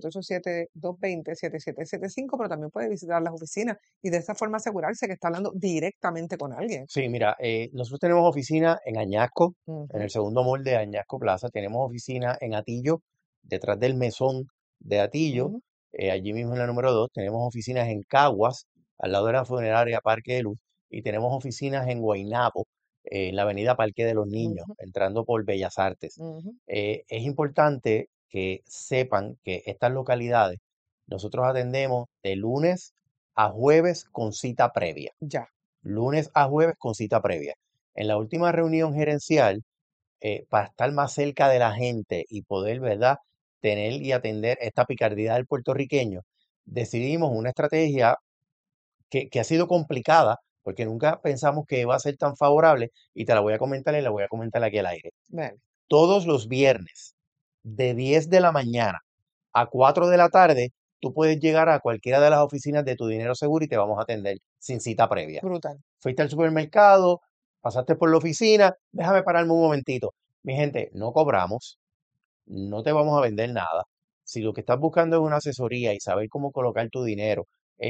[SPEAKER 6] 787-220-7775, pero también puede visitar las oficinas y de esa forma asegurarse que está hablando directamente con alguien.
[SPEAKER 8] Sí, mira, nosotros tenemos oficina en Añasco, en
[SPEAKER 6] Ujú,
[SPEAKER 8] el segundo mall de Añasco Plaza. Tenemos oficina en Atillo, detrás del mesón de Atillo,
[SPEAKER 6] ujú,
[SPEAKER 8] allí mismo en la número 2. Tenemos oficinas en Caguas, al lado de la funeraria Parque de Luz. Y tenemos oficinas en Guaynabo, en la avenida Parque de los Niños,
[SPEAKER 6] ujú,
[SPEAKER 8] entrando por Bellas Artes.
[SPEAKER 6] ujú.
[SPEAKER 8] Es importante que sepan que estas localidades nosotros atendemos de lunes a jueves con cita previa.
[SPEAKER 6] Ya,
[SPEAKER 8] Lunes a jueves con cita previa. En la última reunión gerencial, para estar más cerca de la gente y poder, ¿verdad?, tener y atender esta picardía del puertorriqueño, decidimos una estrategia que ha sido complicada porque nunca pensamos que iba a ser tan favorable y te la voy a comentar y la voy a comentar aquí al aire.
[SPEAKER 6] bueno,
[SPEAKER 8] Todos los viernes, de 10 de la mañana a 4 de la tarde, tú puedes llegar a cualquiera de las oficinas de Tu Dinero Seguro y te vamos a atender sin cita previa.
[SPEAKER 6] brutal.
[SPEAKER 8] Fuiste al supermercado, pasaste por la oficina, déjame pararme un momentito. Mi gente, no cobramos, no te vamos a vender nada. Si lo que estás buscando es una asesoría y saber cómo colocar tu dinero,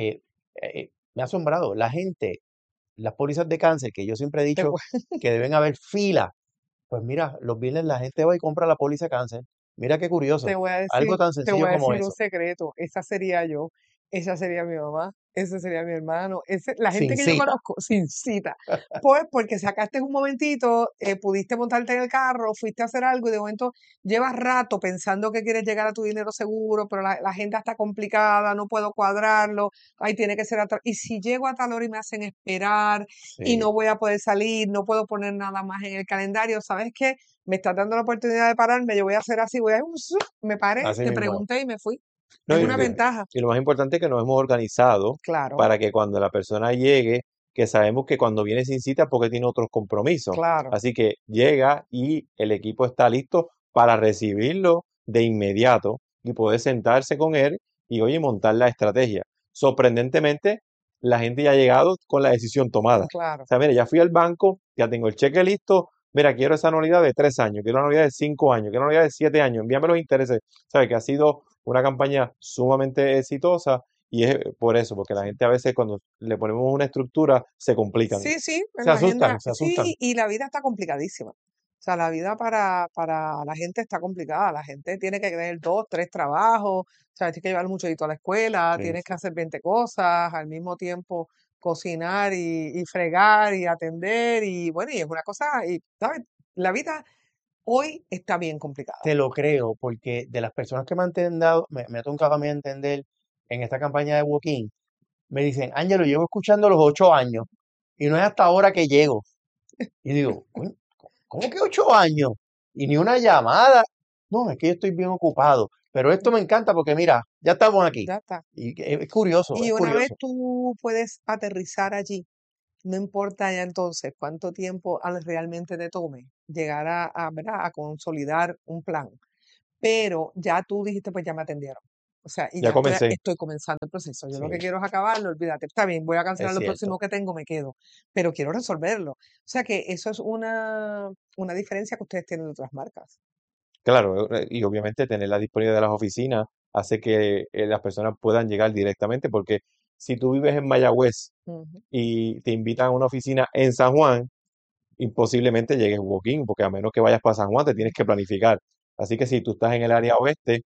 [SPEAKER 8] me ha asombrado. La gente, las pólizas de cáncer, que yo siempre he
[SPEAKER 6] Te
[SPEAKER 8] dicho
[SPEAKER 6] voy,
[SPEAKER 8] que deben haber fila, pues mira, los viernes la gente va y compra la póliza de cáncer. Mira qué
[SPEAKER 6] te
[SPEAKER 8] curioso.
[SPEAKER 6] voy a
[SPEAKER 8] Algo
[SPEAKER 6] decir,
[SPEAKER 8] tan
[SPEAKER 6] te
[SPEAKER 8] sencillo
[SPEAKER 6] voy a
[SPEAKER 8] como
[SPEAKER 6] decir un
[SPEAKER 8] eso.
[SPEAKER 6] secreto. Esa sería yo, esa sería mi mamá, ese sería mi hermano, la gente
[SPEAKER 8] Sin
[SPEAKER 6] que yo
[SPEAKER 8] cita.
[SPEAKER 6] conozco sin cita. Pues porque sacaste un momentito, pudiste montarte en el carro, fuiste a hacer algo y de momento llevas rato pensando que quieres llegar a tu dinero seguro, pero la agenda está complicada, no puedo cuadrarlo, ahí tiene que ser y si llego a tal hora y me hacen esperar y
[SPEAKER 8] Sí,
[SPEAKER 6] no voy a poder salir, no puedo poner nada más en el calendario, ¿sabes qué? Me estás dando la oportunidad de pararme, yo voy a hacer así, voy a me paré,
[SPEAKER 8] así
[SPEAKER 6] te
[SPEAKER 8] mismo es.
[SPEAKER 6] pregunté y me fui.
[SPEAKER 7] ¿no?
[SPEAKER 6] Es
[SPEAKER 8] Así
[SPEAKER 6] una
[SPEAKER 8] mismo es.
[SPEAKER 6] ventaja,
[SPEAKER 7] Y lo más importante es que nos hemos organizado
[SPEAKER 6] claro,
[SPEAKER 7] para que cuando la persona llegue, que sabemos que cuando viene sin cita es porque tiene otros compromisos.
[SPEAKER 6] claro.
[SPEAKER 7] Así que llega y el equipo está listo para recibirlo de inmediato y poder sentarse con él y, oye, montar la estrategia. Sorprendentemente, la gente ya ha llegado con la decisión tomada.
[SPEAKER 6] Claro.
[SPEAKER 7] O sea, mira, ya fui al banco, ya tengo el cheque listo. Mira, quiero esa anualidad de 3 años, quiero una anualidad de 5 años, quiero una anualidad de 7 años, envíame los intereses. ¿Sabes? Que ha sido una campaña sumamente exitosa y es por eso, porque la
[SPEAKER 6] Sí.
[SPEAKER 7] gente a veces cuando le ponemos una estructura se complican,
[SPEAKER 6] Sí, sí, en
[SPEAKER 8] Se
[SPEAKER 6] la agenda,
[SPEAKER 8] asustan, se asustan.
[SPEAKER 6] sí, y la vida está complicadísima. O sea, la vida para la gente está complicada. La gente tiene que tener dos, tres trabajos, o sea, tienes que llevar mucho a la escuela,
[SPEAKER 8] Sí,
[SPEAKER 6] tienes que
[SPEAKER 8] sí.
[SPEAKER 6] hacer 20 cosas, al mismo tiempo cocinar y fregar y atender, y bueno, y es una cosa, y, ¿sabes? La vida hoy está bien complicada.
[SPEAKER 8] Te lo creo, porque de las personas que me han entendido, me ha tocado a mí entender en esta campaña de Walking, me dicen, Ángelo, llevo escuchando los 8 años y no es hasta ahora que llego. Y digo, "Coño, ¿cómo que 8 años? y ni una llamada. No, es que yo estoy bien ocupado. Pero esto me encanta porque mira, ya estamos aquí.
[SPEAKER 6] Ya está.
[SPEAKER 8] Y es curioso,
[SPEAKER 6] Y
[SPEAKER 8] es
[SPEAKER 6] una vez
[SPEAKER 8] curioso.
[SPEAKER 6] tú puedes aterrizar allí, no importa ya entonces cuánto tiempo realmente te tome llegar ¿verdad? A consolidar un plan. Pero ya tú dijiste, pues ya me atendieron. O sea, y
[SPEAKER 7] Ya
[SPEAKER 6] ya
[SPEAKER 7] comencé.
[SPEAKER 6] estoy comenzando el proceso. Yo lo que
[SPEAKER 8] Sí,
[SPEAKER 6] quiero es acabarlo, olvídate. Está bien, voy a cancelar
[SPEAKER 8] es
[SPEAKER 6] lo próximo
[SPEAKER 8] cierto.
[SPEAKER 6] que tengo, me quedo. Pero quiero resolverlo. O sea que eso es una diferencia que ustedes tienen de otras marcas.
[SPEAKER 7] Claro, y obviamente tener la disponibilidad de las oficinas hace que las personas puedan llegar directamente, porque si tú vives en Mayagüez
[SPEAKER 6] Ujú.
[SPEAKER 7] y te invitan a una oficina en San Juan, imposiblemente llegues walk-in, porque a menos que vayas para San Juan te tienes que planificar. Así que si tú estás en el área oeste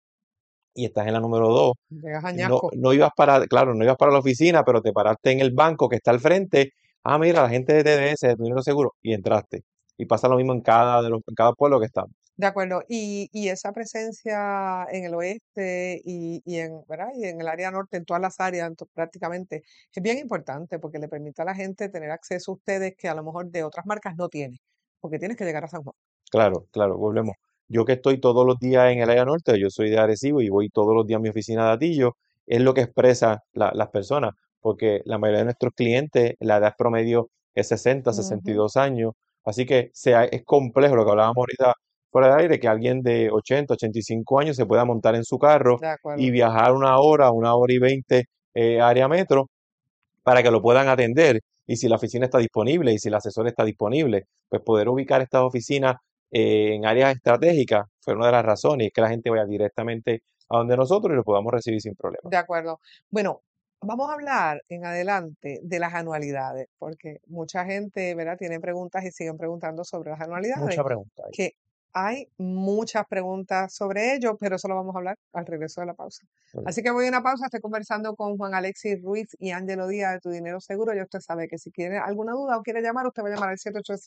[SPEAKER 7] y estás en la número 2,
[SPEAKER 6] Llegas a
[SPEAKER 7] no,
[SPEAKER 6] Ñasco.
[SPEAKER 7] no ibas para, claro, no ibas para la oficina, pero te paraste en el banco que está al frente. Ah, mira, la gente de TDS, de tu dinero seguro, y entraste. Y pasa lo mismo en cada pueblo que estamos.
[SPEAKER 6] De acuerdo. Y esa presencia en el oeste ¿verdad? Y en el área norte, en todas las áreas prácticamente, es bien importante porque le permite a la gente tener acceso a ustedes que a lo mejor de otras marcas no tienen, porque tienes que llegar a San Juan.
[SPEAKER 7] Claro, claro, volvemos. Yo que estoy todos los días en el área norte, yo soy de Arecibo y voy todos los días a mi oficina de Atillo, es lo que expresa las personas, porque la mayoría de nuestros clientes, la edad promedio es 60,
[SPEAKER 6] Ujú.
[SPEAKER 7] 62 años, así que es complejo lo que hablábamos ahorita fuera de aire, que alguien de 80, 85 años se pueda montar en su carro
[SPEAKER 6] De acuerdo.
[SPEAKER 7] y viajar una hora y 20 área metro para que lo puedan atender. Y si la oficina está disponible y si el asesor está disponible, pues poder ubicar estas oficinas en áreas estratégicas fue una de las razones, es que la gente vaya directamente a donde nosotros y lo podamos recibir sin problema.
[SPEAKER 6] De acuerdo. Bueno, vamos a hablar en adelante de las anualidades, porque mucha gente, ¿verdad? Tiene preguntas y siguen preguntando sobre las anualidades,
[SPEAKER 8] Mucha pregunta ahí.
[SPEAKER 6] que hay muchas preguntas sobre ello, pero eso lo vamos a hablar al regreso de la pausa.
[SPEAKER 7] Bueno,
[SPEAKER 6] Así que voy a una pausa, estoy conversando con Juan Alexis Ruiz y Ángelo Díaz de Tu Dinero Seguro. Ya usted sabe que si tiene alguna duda o quiere llamar, usted va a llamar al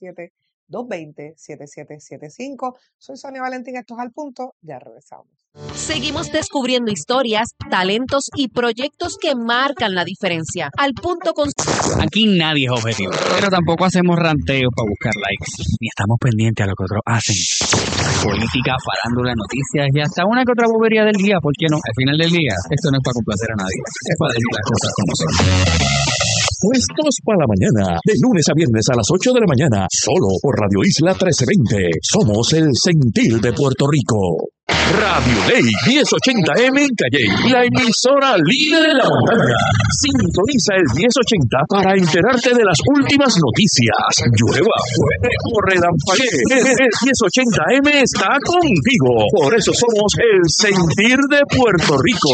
[SPEAKER 6] 787-220-7775. Soy Sonia Valentín, esto es Al Punto, ya regresamos.
[SPEAKER 5] Seguimos descubriendo historias, talentos y proyectos que marcan la diferencia. Al Punto con...
[SPEAKER 9] Aquí nadie es objetivo, pero tampoco hacemos ranteos para buscar likes, ni estamos pendientes a lo que otros hacen. Política, farándula, noticias y hasta una que otra bobería del día, ¿por qué no? Al final del día, esto no es para complacer a nadie, es para decir las cosas como son.
[SPEAKER 3] Puestos para la mañana, de lunes a viernes a las 8 de la mañana, solo por Radio Isla 1320. Somos el sentir de Puerto Rico. Radio Ley 1080M en Calley, la emisora líder de la montaña. Sintoniza el 1080 para enterarte de las últimas noticias. Llueva, fuerte o relampaguee, el 1080M está contigo. Por eso somos el sentir de Puerto Rico.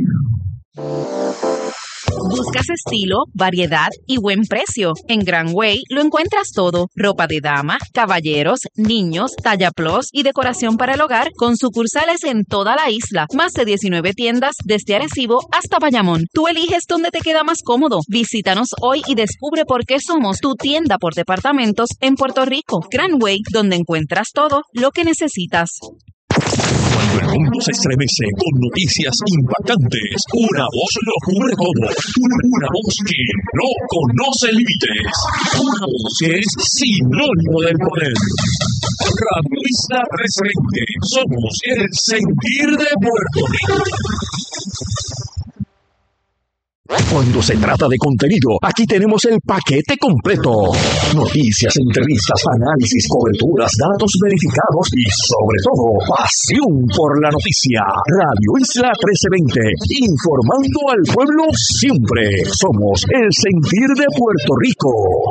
[SPEAKER 5] Buscas estilo, variedad y buen precio. En Grand Way lo encuentras todo. Ropa de dama, caballeros, niños, talla plus y decoración para el hogar con sucursales en toda la isla. Más de 19 tiendas desde Arecibo hasta Bayamón. Tú eliges dónde te queda más cómodo. Visítanos hoy y descubre por qué somos tu tienda por departamentos en Puerto Rico. Grand Way, donde encuentras todo lo que necesitas.
[SPEAKER 3] Cuando el mundo se estremece con noticias impactantes, una voz lo cubre todo. Una voz que no conoce límites. Una voz que es sinónimo del poder. Radio Isla 1320. Somos el sentir de Puerto Rico. Cuando se trata de contenido, aquí tenemos el paquete completo. Noticias, entrevistas, análisis, coberturas, datos verificados y, sobre todo, pasión por la noticia. Radio Isla 1320, informando al pueblo siempre. Somos el sentir de Puerto Rico.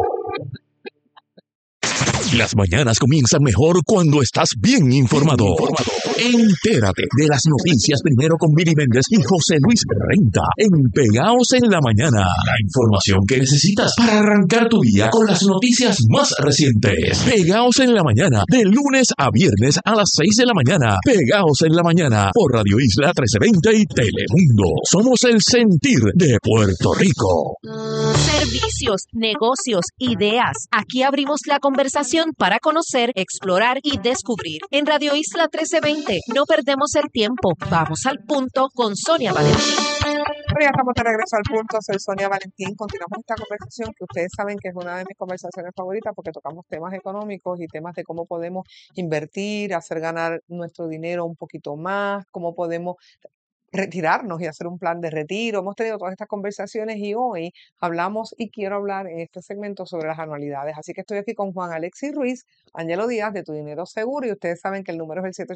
[SPEAKER 3] Las mañanas comienzan mejor cuando estás bien informado. Entérate de las noticias primero con Billy Méndez y José Luis Renta en Pegaos en la Mañana. La información que necesitas para arrancar tu día con las noticias más recientes. Pegaos en la Mañana, de lunes a viernes a las 6 de la mañana. Pegaos en la Mañana por Radio Isla 1320 y Telemundo. Somos el sentir de Puerto Rico.
[SPEAKER 5] Servicios, negocios, ideas. Aquí abrimos la conversación para conocer, explorar y descubrir. En Radio Isla 1320 no perdemos el tiempo. Vamos al punto con Sonia Valentín.
[SPEAKER 6] Bueno, ya estamos de regreso al punto. Soy Sonia Valentín. Continuamos esta conversación que ustedes saben que es una de mis conversaciones favoritas porque tocamos temas económicos y temas de cómo podemos invertir, hacer ganar nuestro dinero un poquito más, cómo podemos retirarnos y hacer un plan de retiro. Hemos tenido todas estas conversaciones y hoy hablamos y quiero hablar en este segmento sobre las anualidades. Así que estoy aquí con Juan Alexis Ruiz, Ángelo Díaz de Tu Dinero Seguro y ustedes saben que el número es el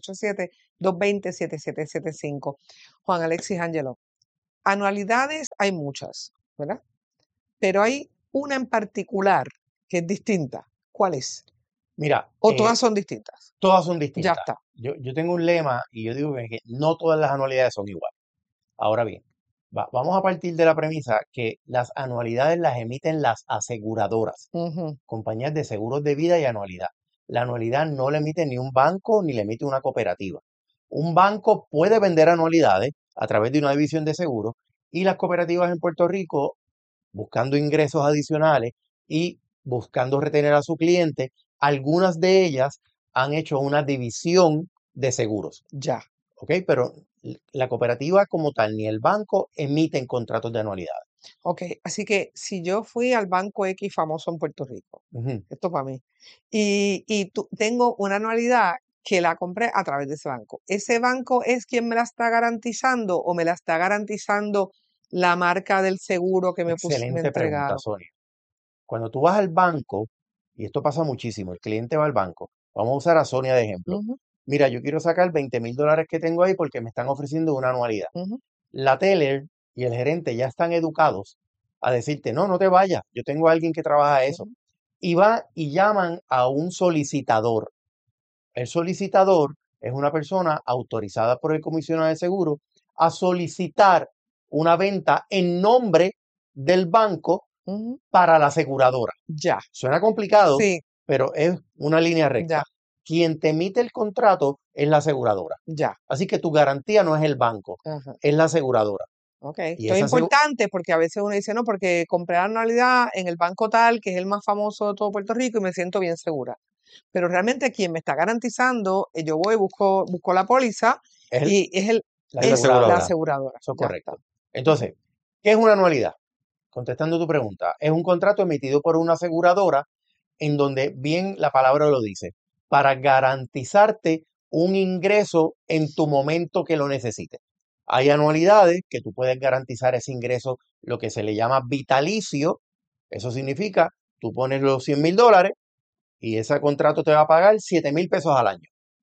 [SPEAKER 6] 787-220-7775. Juan Alexis, Ángelo, anualidades hay muchas, ¿verdad? Pero hay una en particular que es distinta. ¿Cuál es?
[SPEAKER 8] Mira,
[SPEAKER 6] ¿O todas son distintas?
[SPEAKER 8] todas son
[SPEAKER 6] Ya
[SPEAKER 8] distintas.
[SPEAKER 6] está.
[SPEAKER 8] Yo tengo un lema y yo digo que no todas las anualidades son iguales. Ahora bien, vamos a partir de la premisa que las anualidades las emiten las aseguradoras,
[SPEAKER 6] Ujú.
[SPEAKER 8] compañías de seguros de vida y anualidad. La anualidad no la emite ni un banco ni la emite una cooperativa. Un banco puede vender anualidades a través de una división de seguros y las cooperativas en Puerto Rico, buscando ingresos adicionales y buscando retener a su cliente, algunas de ellas han hecho una división de seguros,
[SPEAKER 6] Ya.
[SPEAKER 8] ¿ok? Pero la cooperativa como tal ni el banco emiten contratos de anualidad.
[SPEAKER 6] Ok, así que si yo fui al banco X famoso en Puerto Rico,
[SPEAKER 8] Ujú.
[SPEAKER 6] esto para mí, y tengo una anualidad que la compré a través de ¿ese banco es quien me la está garantizando o me la está garantizando la marca del seguro que me
[SPEAKER 8] Excelente pregunta,
[SPEAKER 6] entregaron?
[SPEAKER 8] Sonia. Cuando tú vas al banco, y esto pasa muchísimo, el cliente va al banco, vamos a usar a Sonia de ejemplo.
[SPEAKER 6] Ujú,
[SPEAKER 8] Mira, yo quiero sacar $20,000 que tengo ahí porque me están ofreciendo una anualidad.
[SPEAKER 6] ujú,
[SPEAKER 8] La teller y el gerente ya están educados a decirte, no, no te vayas, yo tengo a alguien que trabaja eso.
[SPEAKER 6] ujú.
[SPEAKER 8] Y va y llaman a un solicitador. El solicitador es una persona autorizada por el comisionado de seguro a solicitar una venta en nombre del banco
[SPEAKER 6] Ujú.
[SPEAKER 8] para la aseguradora.
[SPEAKER 6] Ya,
[SPEAKER 8] Suena complicado,
[SPEAKER 6] sí,
[SPEAKER 8] pero es una línea recta.
[SPEAKER 6] ya,
[SPEAKER 8] Quien te emite el contrato es la aseguradora.
[SPEAKER 6] ya.
[SPEAKER 8] Así que tu garantía no es el banco,
[SPEAKER 6] Ajá.
[SPEAKER 8] es la aseguradora.
[SPEAKER 6] Ok,
[SPEAKER 8] Y
[SPEAKER 6] esto es
[SPEAKER 8] esa
[SPEAKER 6] importante porque a veces uno dice, no, porque compré la anualidad en el banco tal, que es el más famoso de todo Puerto Rico y me siento bien segura. Pero realmente quien me está garantizando, yo voy, busco la póliza
[SPEAKER 8] es
[SPEAKER 6] y es
[SPEAKER 8] la
[SPEAKER 6] la
[SPEAKER 8] aseguradora.
[SPEAKER 6] aseguradora.
[SPEAKER 8] Eso es
[SPEAKER 6] Ya
[SPEAKER 8] correcto.
[SPEAKER 6] está.
[SPEAKER 8] Entonces, ¿qué es una anualidad? Contestando tu pregunta, es un contrato emitido por una aseguradora en donde bien la palabra lo dice, para garantizarte un ingreso en tu momento que lo necesites. Hay anualidades que tú puedes garantizar ese ingreso, lo que se le llama vitalicio. Eso significa, tú pones los $100,000 y ese contrato te va a pagar $7,000 al año.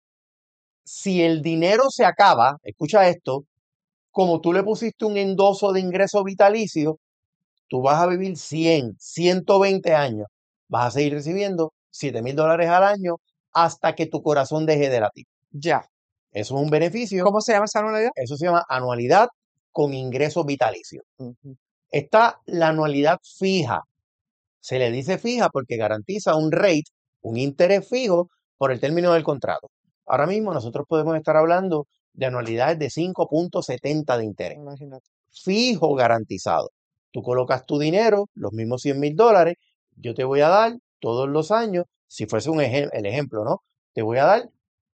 [SPEAKER 8] Si el dinero se acaba, escucha esto, como tú le pusiste un endoso de ingreso vitalicio, tú vas a vivir 100, 120 años. Vas a seguir recibiendo $7,000 al año hasta que tu corazón deje de latir.
[SPEAKER 6] Ya.
[SPEAKER 8] Eso es un beneficio.
[SPEAKER 6] ¿Cómo se llama esa anualidad?
[SPEAKER 8] Eso se llama anualidad con ingreso vitalicio.
[SPEAKER 6] Ujú.
[SPEAKER 8] Está la anualidad fija. Se le dice fija porque garantiza un rate, un interés fijo por el término del contrato. Ahora mismo nosotros podemos estar hablando de anualidades de 5.70 de interés.
[SPEAKER 6] Imagínate.
[SPEAKER 8] Fijo garantizado. Tú colocas tu dinero, los mismos $100,000, yo te voy a dar todos los años, si fuese el ejemplo, ¿no? Te voy a dar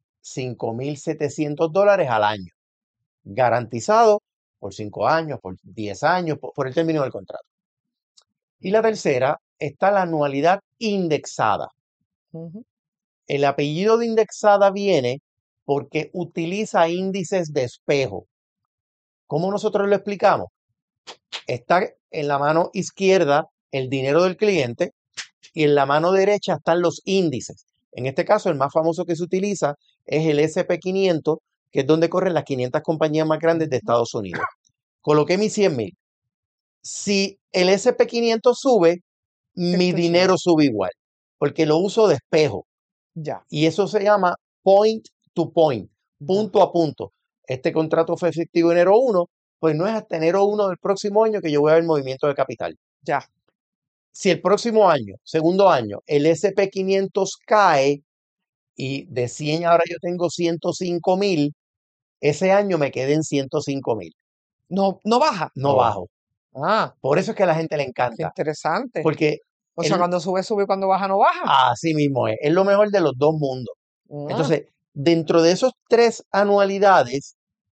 [SPEAKER 8] $5,700 al año, garantizado por 5 años, por 10 años, por el término del contrato. Y la tercera está la anualidad indexada.
[SPEAKER 6] Ujú.
[SPEAKER 8] El apellido de indexada viene porque utiliza índices de espejo. ¿Cómo nosotros lo explicamos? Está en la mano izquierda el dinero del cliente y en la mano derecha están los índices. En este caso, el más famoso que se utiliza es el SP500, que es donde corren las 500 compañías más grandes de Estados Unidos. Coloqué mis 100,000. Si el SP500 sube, mi
[SPEAKER 6] Esto
[SPEAKER 8] dinero sube igual, porque lo uso de espejo.
[SPEAKER 6] Ya.
[SPEAKER 8] Y eso se llama point to point, punto a punto. Este contrato fue efectivo enero 1, pues no es hasta enero 1 del próximo año que yo voy a ver movimiento de capital.
[SPEAKER 6] Ya.
[SPEAKER 8] Si el próximo año, segundo año, el SP500 cae y de 100 ahora yo tengo 105,000, ese año me quedé en 105,000.
[SPEAKER 6] No, no baja.
[SPEAKER 8] No bajo.
[SPEAKER 6] Ah,
[SPEAKER 8] Por eso es que a la gente le
[SPEAKER 6] qué
[SPEAKER 8] encanta.
[SPEAKER 6] interesante.
[SPEAKER 8] Porque
[SPEAKER 6] O sea, cuando sube, sube, cuando baja, no baja.
[SPEAKER 8] así mismo es. Es lo mejor de los dos mundos.
[SPEAKER 6] Ah,
[SPEAKER 8] Entonces, dentro de esos 3 anualidades,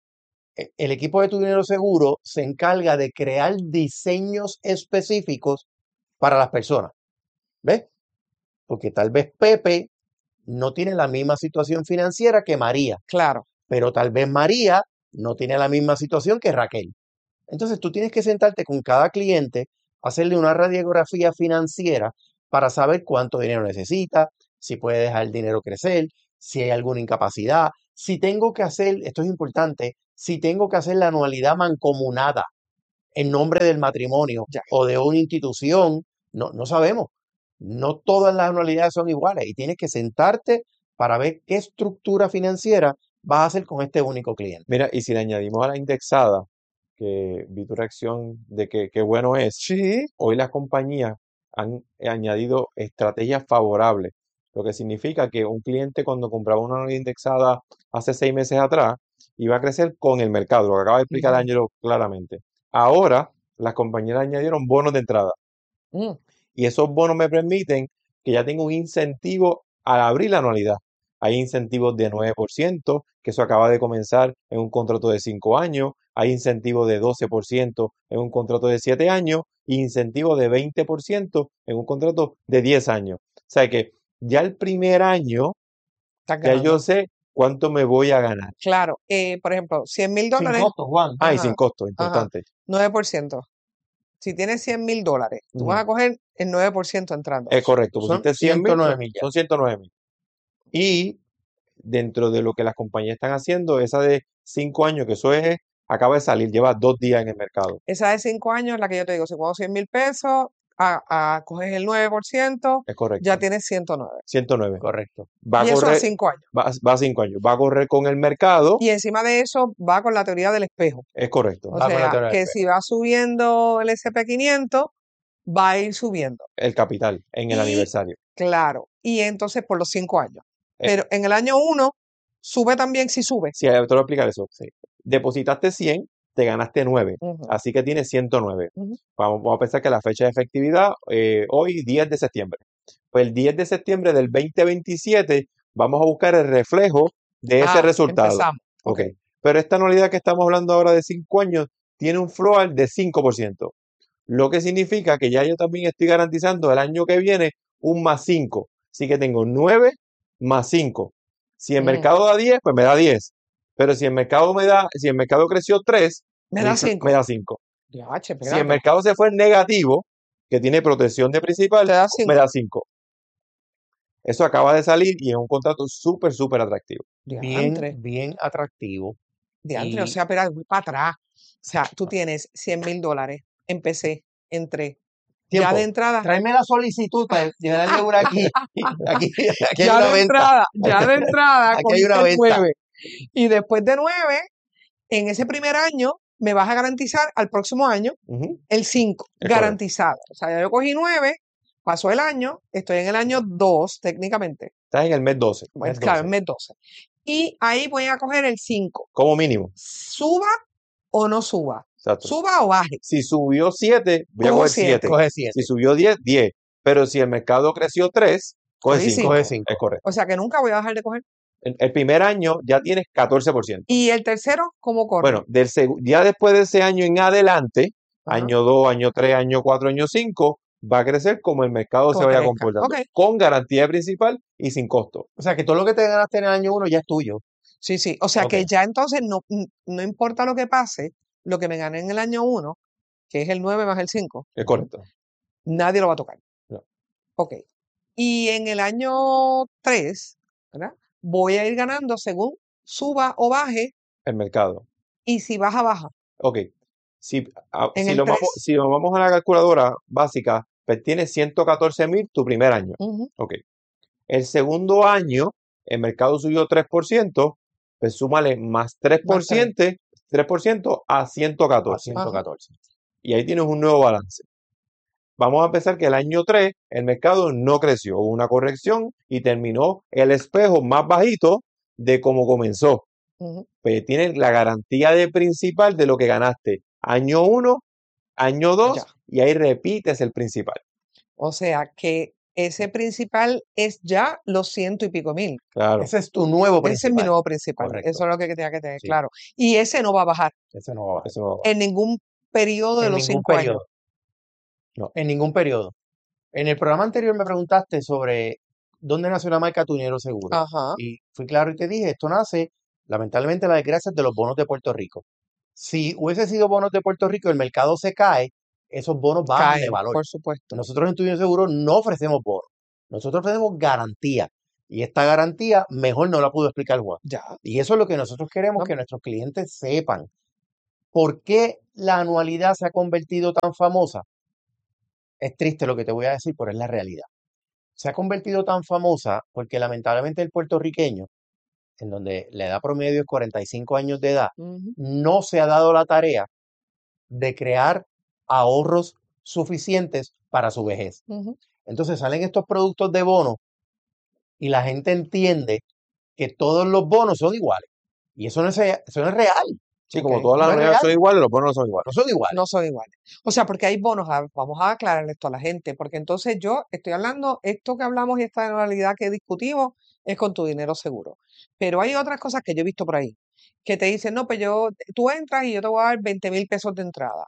[SPEAKER 8] el equipo de Tu Dinero Seguro se encarga de crear diseños específicos para las personas. ¿Ves? Porque tal vez Pepe no tiene la misma situación financiera que María,
[SPEAKER 6] Claro.
[SPEAKER 8] pero tal vez María no tiene la misma situación que Raquel. Entonces tú tienes que sentarte con cada cliente, hacerle una radiografía financiera para saber cuánto dinero necesita, si puede dejar el dinero crecer, si hay alguna incapacidad, si tengo que hacer, esto es importante, si tengo que hacer la anualidad mancomunada en nombre del matrimonio
[SPEAKER 6] Ya.
[SPEAKER 8] o de una institución, no sabemos. No todas las anualidades son iguales y tienes que sentarte para ver qué estructura financiera vas a hacer con este único cliente.
[SPEAKER 7] Mira, y si le añadimos a la indexada, que vi tu reacción de que qué bueno es,
[SPEAKER 6] Sí.
[SPEAKER 7] hoy las compañías han añadido estrategias favorables, lo que significa que un cliente cuando compraba una anualidad indexada hace 6 meses atrás iba a crecer con el mercado, lo que acaba de explicar Ángelo claramente. Ahora las compañías añadieron bonos de entrada
[SPEAKER 6] Mm.
[SPEAKER 7] y esos bonos me permiten que ya tenga un incentivo al abrir la anualidad. Hay incentivos de 9%, que eso acaba de comenzar en un contrato de 5 años. Hay incentivos de 12% en un contrato de 7 años y incentivos de 20% en un contrato de 10 años. O sea que ya el primer año,
[SPEAKER 6] Estás
[SPEAKER 7] ya yo
[SPEAKER 6] ganando.
[SPEAKER 7] sé cuánto me voy a ganar.
[SPEAKER 6] Claro. Por ejemplo, $100,000.
[SPEAKER 8] Sin costo, Juan.
[SPEAKER 7] Ah, y
[SPEAKER 6] Ajá,
[SPEAKER 7] sin costo,
[SPEAKER 6] ajá,
[SPEAKER 7] importante.
[SPEAKER 6] 9%. Si tienes $100,000, tú vas
[SPEAKER 7] Ujú.
[SPEAKER 6] a coger el 9% entrando.
[SPEAKER 7] Es correcto,
[SPEAKER 8] Son
[SPEAKER 7] pusiste 100,000,
[SPEAKER 8] 109 millas.
[SPEAKER 7] son 109,000. Y dentro de lo que las compañías están haciendo, esa de 5 años, que eso es, acaba de salir, lleva 2 días en el mercado.
[SPEAKER 6] Esa de 5 años es la que yo te digo, si pongo $100,000, coges el 9%,
[SPEAKER 7] Es correcto.
[SPEAKER 6] ya tienes 109.
[SPEAKER 7] 109.
[SPEAKER 8] Correcto.
[SPEAKER 7] Va a
[SPEAKER 6] Y eso a
[SPEAKER 7] correr,
[SPEAKER 6] 5 años.
[SPEAKER 7] va a 5 años. Va a correr con el mercado.
[SPEAKER 6] Y encima de eso va con la teoría del espejo.
[SPEAKER 7] Es correcto.
[SPEAKER 6] O
[SPEAKER 8] Va con la
[SPEAKER 6] sea,
[SPEAKER 8] teoría del
[SPEAKER 6] que
[SPEAKER 8] espejo.
[SPEAKER 6] si va subiendo el SP500, va a ir subiendo.
[SPEAKER 7] El capital en el
[SPEAKER 6] Y,
[SPEAKER 7] aniversario.
[SPEAKER 6] claro, y entonces por los 5 años.
[SPEAKER 7] Eh,
[SPEAKER 6] Pero en el año 1, sube también si sube.
[SPEAKER 7] Sí, te voy a explicar eso. Sí. Depositaste 100, te ganaste 9.
[SPEAKER 6] Ujú,
[SPEAKER 7] Así que tienes 109.
[SPEAKER 6] ujú.
[SPEAKER 7] Vamos a pensar que la fecha de efectividad, hoy 10 de septiembre. Pues el 10 de septiembre del 2027 vamos a buscar el reflejo de ese resultado.
[SPEAKER 6] Empezamos.
[SPEAKER 7] Ok. Pero esta anualidad que estamos hablando ahora de 5 años tiene un floor de 5%. Lo que significa que ya yo también estoy garantizando el año que viene un más 5. Así que tengo 9 más 5. Si el mercado da 10, pues me da 10. Pero si el mercado creció 3,
[SPEAKER 6] Me da 5.
[SPEAKER 7] me da 5.
[SPEAKER 6] Ya, che,
[SPEAKER 7] Si el
[SPEAKER 6] espérate.
[SPEAKER 7] mercado se fue en negativo, que tiene protección de principal,
[SPEAKER 6] Te da
[SPEAKER 7] me
[SPEAKER 6] 5.
[SPEAKER 7] da 5. Eso acaba de salir y es un contrato súper, súper atractivo.
[SPEAKER 6] Diantre.
[SPEAKER 8] Bien atractivo.
[SPEAKER 6] Diantre, o
[SPEAKER 8] Y
[SPEAKER 6] sea, espera, voy para atrás. O sea, tú tienes $100,000. Empecé, entré. Ya
[SPEAKER 8] tiempo.
[SPEAKER 6] de entrada.
[SPEAKER 8] Tráeme la solicitud para llevarle una aquí. Aquí hay
[SPEAKER 6] Ya
[SPEAKER 8] una
[SPEAKER 6] de
[SPEAKER 8] venta.
[SPEAKER 6] entrada, ya de entrada,
[SPEAKER 8] Aquí hay una
[SPEAKER 6] cogiste
[SPEAKER 8] venta.
[SPEAKER 6] 9. Y después de 9, en ese primer año, me vas a garantizar al próximo año
[SPEAKER 7] Ujú.
[SPEAKER 6] el 5,
[SPEAKER 7] Es
[SPEAKER 6] garantizado. O sea, ya yo cogí 9, pasó el año, estoy en el año 2 técnicamente.
[SPEAKER 7] Estás en el mes 12,
[SPEAKER 6] Bueno,
[SPEAKER 8] Mes
[SPEAKER 6] claro,
[SPEAKER 8] 12.
[SPEAKER 6] en mes 12. Y ahí voy a coger el 5.
[SPEAKER 7] como mínimo.
[SPEAKER 6] Suba o no suba.
[SPEAKER 7] Exacto.
[SPEAKER 6] Suba o baje.
[SPEAKER 7] Si subió 7, voy a
[SPEAKER 6] Cojo
[SPEAKER 7] coger 7.
[SPEAKER 6] 7.
[SPEAKER 8] Coge 7.
[SPEAKER 7] Si subió 10, 10. Pero si el mercado creció 3, coge
[SPEAKER 6] Cogí
[SPEAKER 7] 5.
[SPEAKER 8] Coge
[SPEAKER 6] 5.
[SPEAKER 8] 5.
[SPEAKER 7] Es correcto.
[SPEAKER 6] O sea que nunca voy a dejar de coger.
[SPEAKER 7] El primer año ya tienes 14%.
[SPEAKER 6] Y el tercero, ¿cómo corre?
[SPEAKER 7] Bueno, ya después de ese año en adelante,
[SPEAKER 6] Ajá.
[SPEAKER 7] año 2, año 3, año 4, año 5, va a crecer como el mercado se
[SPEAKER 6] Como
[SPEAKER 7] vaya
[SPEAKER 6] crezca.
[SPEAKER 7] comportando.
[SPEAKER 6] Ok.
[SPEAKER 7] Con garantía principal y sin costo.
[SPEAKER 8] O sea que todo lo que te ganaste en el año 1 ya es tuyo.
[SPEAKER 6] Sí, sí. O sea
[SPEAKER 7] Ok.
[SPEAKER 6] que ya entonces no importa lo que pase, lo que me gané en el año 1, que es el 9 más el 5,
[SPEAKER 7] Es correcto.
[SPEAKER 6] nadie lo va a tocar.
[SPEAKER 7] No.
[SPEAKER 6] Ok. Y en el año 3, ¿verdad? Voy a ir ganando según suba o baje,
[SPEAKER 7] El mercado.
[SPEAKER 6] y si baja, baja.
[SPEAKER 7] Ok. Si,
[SPEAKER 6] En
[SPEAKER 7] si,
[SPEAKER 6] el
[SPEAKER 7] lo
[SPEAKER 6] 3.
[SPEAKER 7] vamos, si nos vamos a la calculadora básica, pues tienes 114,000 tu primer año.
[SPEAKER 6] Ujú.
[SPEAKER 7] Ok. El segundo año, el mercado subió 3%, pues súmale más 3%, 3% a 114.
[SPEAKER 8] A 114.
[SPEAKER 7] Y ahí tienes un nuevo balance. Vamos a pensar que el año 3 el mercado no creció, hubo una corrección y terminó el espejo más bajito de cómo comenzó.
[SPEAKER 6] Ujú.
[SPEAKER 7] Pues tienes la garantía de principal de lo que ganaste año 1, año 2
[SPEAKER 6] Ya.
[SPEAKER 7] y ahí repites el principal.
[SPEAKER 6] O sea que ese principal es ya los 100 y pico mil.
[SPEAKER 7] Claro.
[SPEAKER 8] Ese es tu nuevo principal.
[SPEAKER 6] Ese es mi nuevo principal.
[SPEAKER 8] Correcto.
[SPEAKER 6] Eso es lo que tenía que tener
[SPEAKER 8] Sí.
[SPEAKER 6] claro. Y ese no va a bajar
[SPEAKER 8] Ese no va a bajar.
[SPEAKER 7] Eso no va a bajar.
[SPEAKER 6] en ningún periodo de
[SPEAKER 8] En
[SPEAKER 6] los
[SPEAKER 8] ningún
[SPEAKER 6] 5 años.
[SPEAKER 8] periodo.
[SPEAKER 7] No.
[SPEAKER 8] En ningún periodo. En el programa anterior me preguntaste sobre dónde nació la marca Tu Dinero Seguro.
[SPEAKER 6] Ajá.
[SPEAKER 8] Y fui claro y te dije, esto nace, lamentablemente, la desgracia de los bonos de Puerto Rico. Si hubiese sido bonos de Puerto Rico, el mercado se cae, esos bonos bajan de
[SPEAKER 6] Caen,
[SPEAKER 8] valor.
[SPEAKER 6] por supuesto.
[SPEAKER 8] Nosotros en Tu Dinero Seguro no ofrecemos bonos. Nosotros ofrecemos garantía. Y esta garantía mejor no la pudo explicar Juan.
[SPEAKER 6] Ya.
[SPEAKER 8] Y eso es lo que nosotros queremos
[SPEAKER 6] No.
[SPEAKER 8] que nuestros clientes sepan. ¿Por qué la anualidad se ha convertido tan famosa? Es triste lo que te voy a decir, pero es la realidad. Se ha convertido tan famosa porque lamentablemente el puertorriqueño, en donde la edad promedio es 45 años de edad,
[SPEAKER 6] Ujú.
[SPEAKER 8] no se ha dado la tarea de crear ahorros suficientes para su vejez.
[SPEAKER 6] Ujú.
[SPEAKER 8] Entonces salen estos productos de bono y la gente entiende que todos los bonos son iguales. Y eso no es real.
[SPEAKER 7] Sí, como
[SPEAKER 8] ¿ok?
[SPEAKER 7] todas las
[SPEAKER 8] No es
[SPEAKER 7] unidades
[SPEAKER 8] real.
[SPEAKER 7] son iguales, los bonos no son iguales.
[SPEAKER 8] No son iguales.
[SPEAKER 6] No son iguales. O sea, porque hay bonos, vamos a aclarar esto a la gente, porque entonces yo estoy hablando, esto que hablamos y esta anualidad que discutimos es con Tu Dinero Seguro. Pero hay otras cosas que yo he visto por ahí, que te dicen, no, pues tú entras y yo te voy a dar 20,000 pesos de entrada.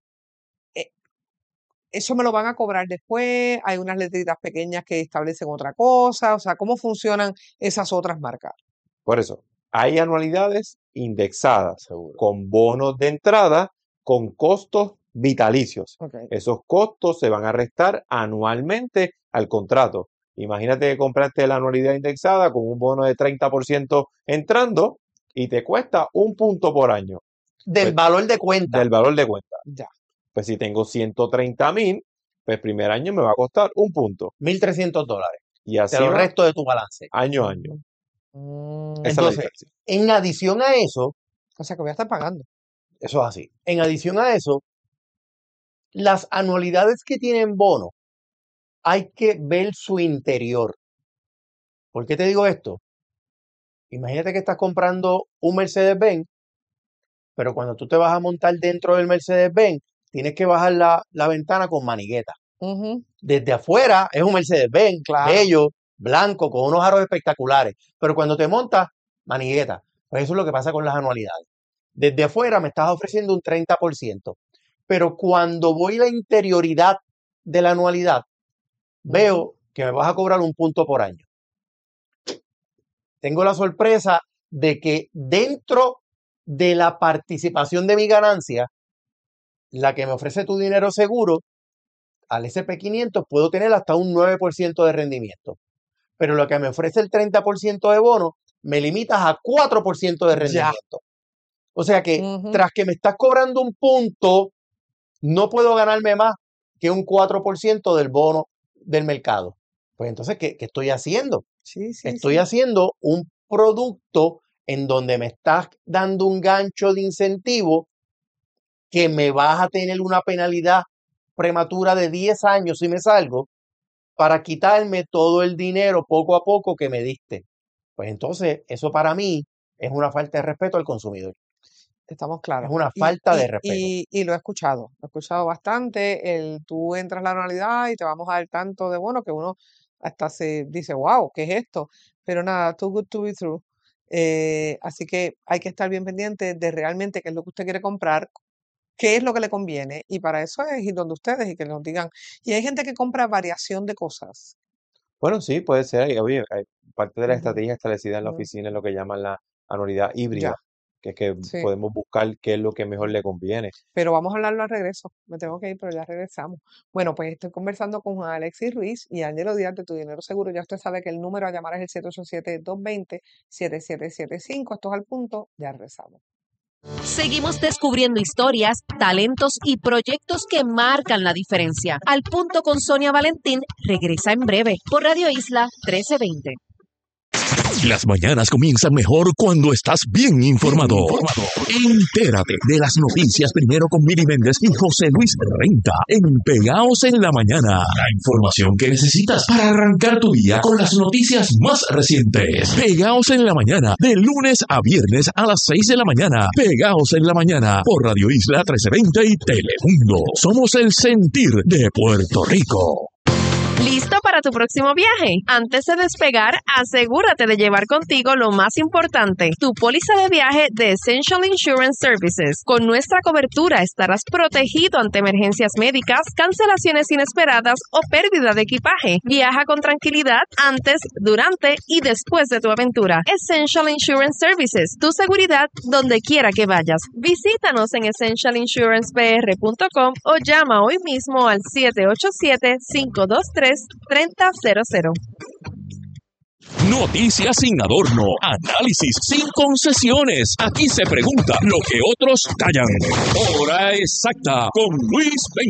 [SPEAKER 6] Eso me lo van a cobrar después, hay unas letritas pequeñas que establecen otra cosa, o sea, ¿cómo funcionan esas otras marcas?
[SPEAKER 7] Por eso, hay anualidades indexadas
[SPEAKER 8] Seguro.
[SPEAKER 7] con bonos de entrada con costos vitalicios.
[SPEAKER 6] Ok.
[SPEAKER 7] Esos costos se van a restar anualmente al contrato. Imagínate que compraste la anualidad indexada con un bono de 30% entrando y te cuesta 1 punto por año
[SPEAKER 8] Del
[SPEAKER 7] Pues,
[SPEAKER 8] valor de cuenta.
[SPEAKER 7] del valor de cuenta.
[SPEAKER 6] Ya.
[SPEAKER 7] Pues si tengo 130,000, pues el primer año me va a costar 1 punto.
[SPEAKER 8] $1,300.
[SPEAKER 7] Y
[SPEAKER 8] De
[SPEAKER 7] así
[SPEAKER 8] los
[SPEAKER 7] va
[SPEAKER 8] restos de tu balance.
[SPEAKER 7] año a año.
[SPEAKER 6] Mm,
[SPEAKER 7] Esa es la
[SPEAKER 8] Entonces,
[SPEAKER 7] diferencia.
[SPEAKER 8] en adición a eso,
[SPEAKER 6] o sea, que voy a estar pagando.
[SPEAKER 8] eso es así. En adición a eso, las anualidades que tienen bono, hay que ver su interior. ¿Por qué te digo esto? Imagínate que estás comprando un Mercedes-Benz, pero cuando tú te vas a montar dentro del Mercedes-Benz, tienes que bajar la ventana con manigueta.
[SPEAKER 6] Ujú.
[SPEAKER 8] Desde afuera es un Mercedes-Benz,
[SPEAKER 6] Claro.
[SPEAKER 8] bello, blanco, con unos aros espectaculares. Pero cuando te montas, manigueta. Pues eso es lo que pasa con las anualidades. Desde afuera me estás ofreciendo un 30%. Pero cuando voy a la interioridad de la anualidad, veo que me vas a cobrar 1 punto por año. Tengo la sorpresa de que dentro de la participación de mi ganancia, la que me ofrece Tu Dinero Seguro, al SP500 puedo tener hasta un 9% de rendimiento. Pero lo que me ofrece el 30% de bono, me limitas a 4% de rendimiento. O sea que
[SPEAKER 6] Ujú.
[SPEAKER 8] tras que me estás cobrando 1 punto, no puedo ganarme más que un 4% del bono del mercado. Pues entonces, ¿qué estoy haciendo?
[SPEAKER 6] Sí, sí,
[SPEAKER 8] Estoy
[SPEAKER 6] sí.
[SPEAKER 8] haciendo un producto en donde me estás dando un gancho de incentivo que me vas a tener una penalidad prematura de 10 años si me salgo para quitarme todo el dinero poco a poco que me diste. Pues entonces, eso para mí es una falta de respeto al consumidor.
[SPEAKER 6] Estamos claros.
[SPEAKER 8] Es una falta de respeto.
[SPEAKER 6] Y lo he escuchado bastante. Tú entras a la anualidad y te vamos a dar tanto de bono que uno hasta se dice, wow, ¿qué es esto? Pero nada, too good to be true. Así que hay que estar bien pendiente de realmente qué es lo que usted quiere comprar, qué es lo que le conviene. Y para eso es ir donde ustedes y que nos digan. Y hay gente que compra variación de cosas.
[SPEAKER 7] Bueno, sí, puede ser. Oye, hay parte de la
[SPEAKER 6] Ujú.
[SPEAKER 7] estrategia establecida en la
[SPEAKER 6] Ujú.
[SPEAKER 7] oficina es lo que llaman la anualidad
[SPEAKER 6] Ya,
[SPEAKER 7] híbrida, que es que
[SPEAKER 6] sí.
[SPEAKER 7] podemos buscar qué es lo que mejor le conviene.
[SPEAKER 6] Pero vamos a hablarlo al regreso. Me tengo que ir, pero ya regresamos. Bueno, pues estoy conversando con Juan Alexis Ruiz y Ángelo Díaz de Tu Dinero Seguro. Ya usted sabe que el número a llamar es el 787-220-7775. Esto es Al Punto. Ya regresamos.
[SPEAKER 5] Seguimos descubriendo historias, talentos y proyectos que marcan la diferencia. Al Punto con Sonia Valentín regresa en breve por Radio Isla 1320.
[SPEAKER 3] Las mañanas comienzan mejor cuando estás bien informado. Entérate de las noticias primero con Miri Méndez y José Luis Renta en Pegaos en la Mañana. La información que necesitas para arrancar tu día con las noticias más recientes. Pegaos en la Mañana, de lunes a viernes a las 6 de la mañana. Pegaos en la Mañana por Radio Isla 1320 y Telemundo. Somos el sentir de Puerto Rico.
[SPEAKER 5] ¿Listo para tu próximo viaje? Antes de despegar, asegúrate de llevar contigo lo más importante, tu póliza de viaje de Essential Insurance Services. Con nuestra cobertura estarás protegido ante emergencias médicas, cancelaciones inesperadas o pérdida de equipaje. Viaja con tranquilidad antes, durante y después de tu aventura. Essential Insurance Services, tu seguridad donde quiera que vayas. Visítanos en essentialinsurancepr.com o llama hoy mismo al 787-523-3000.
[SPEAKER 3] Noticias sin adorno, análisis sin concesiones. Aquí se pregunta lo que otros callan. Hora exacta con Luis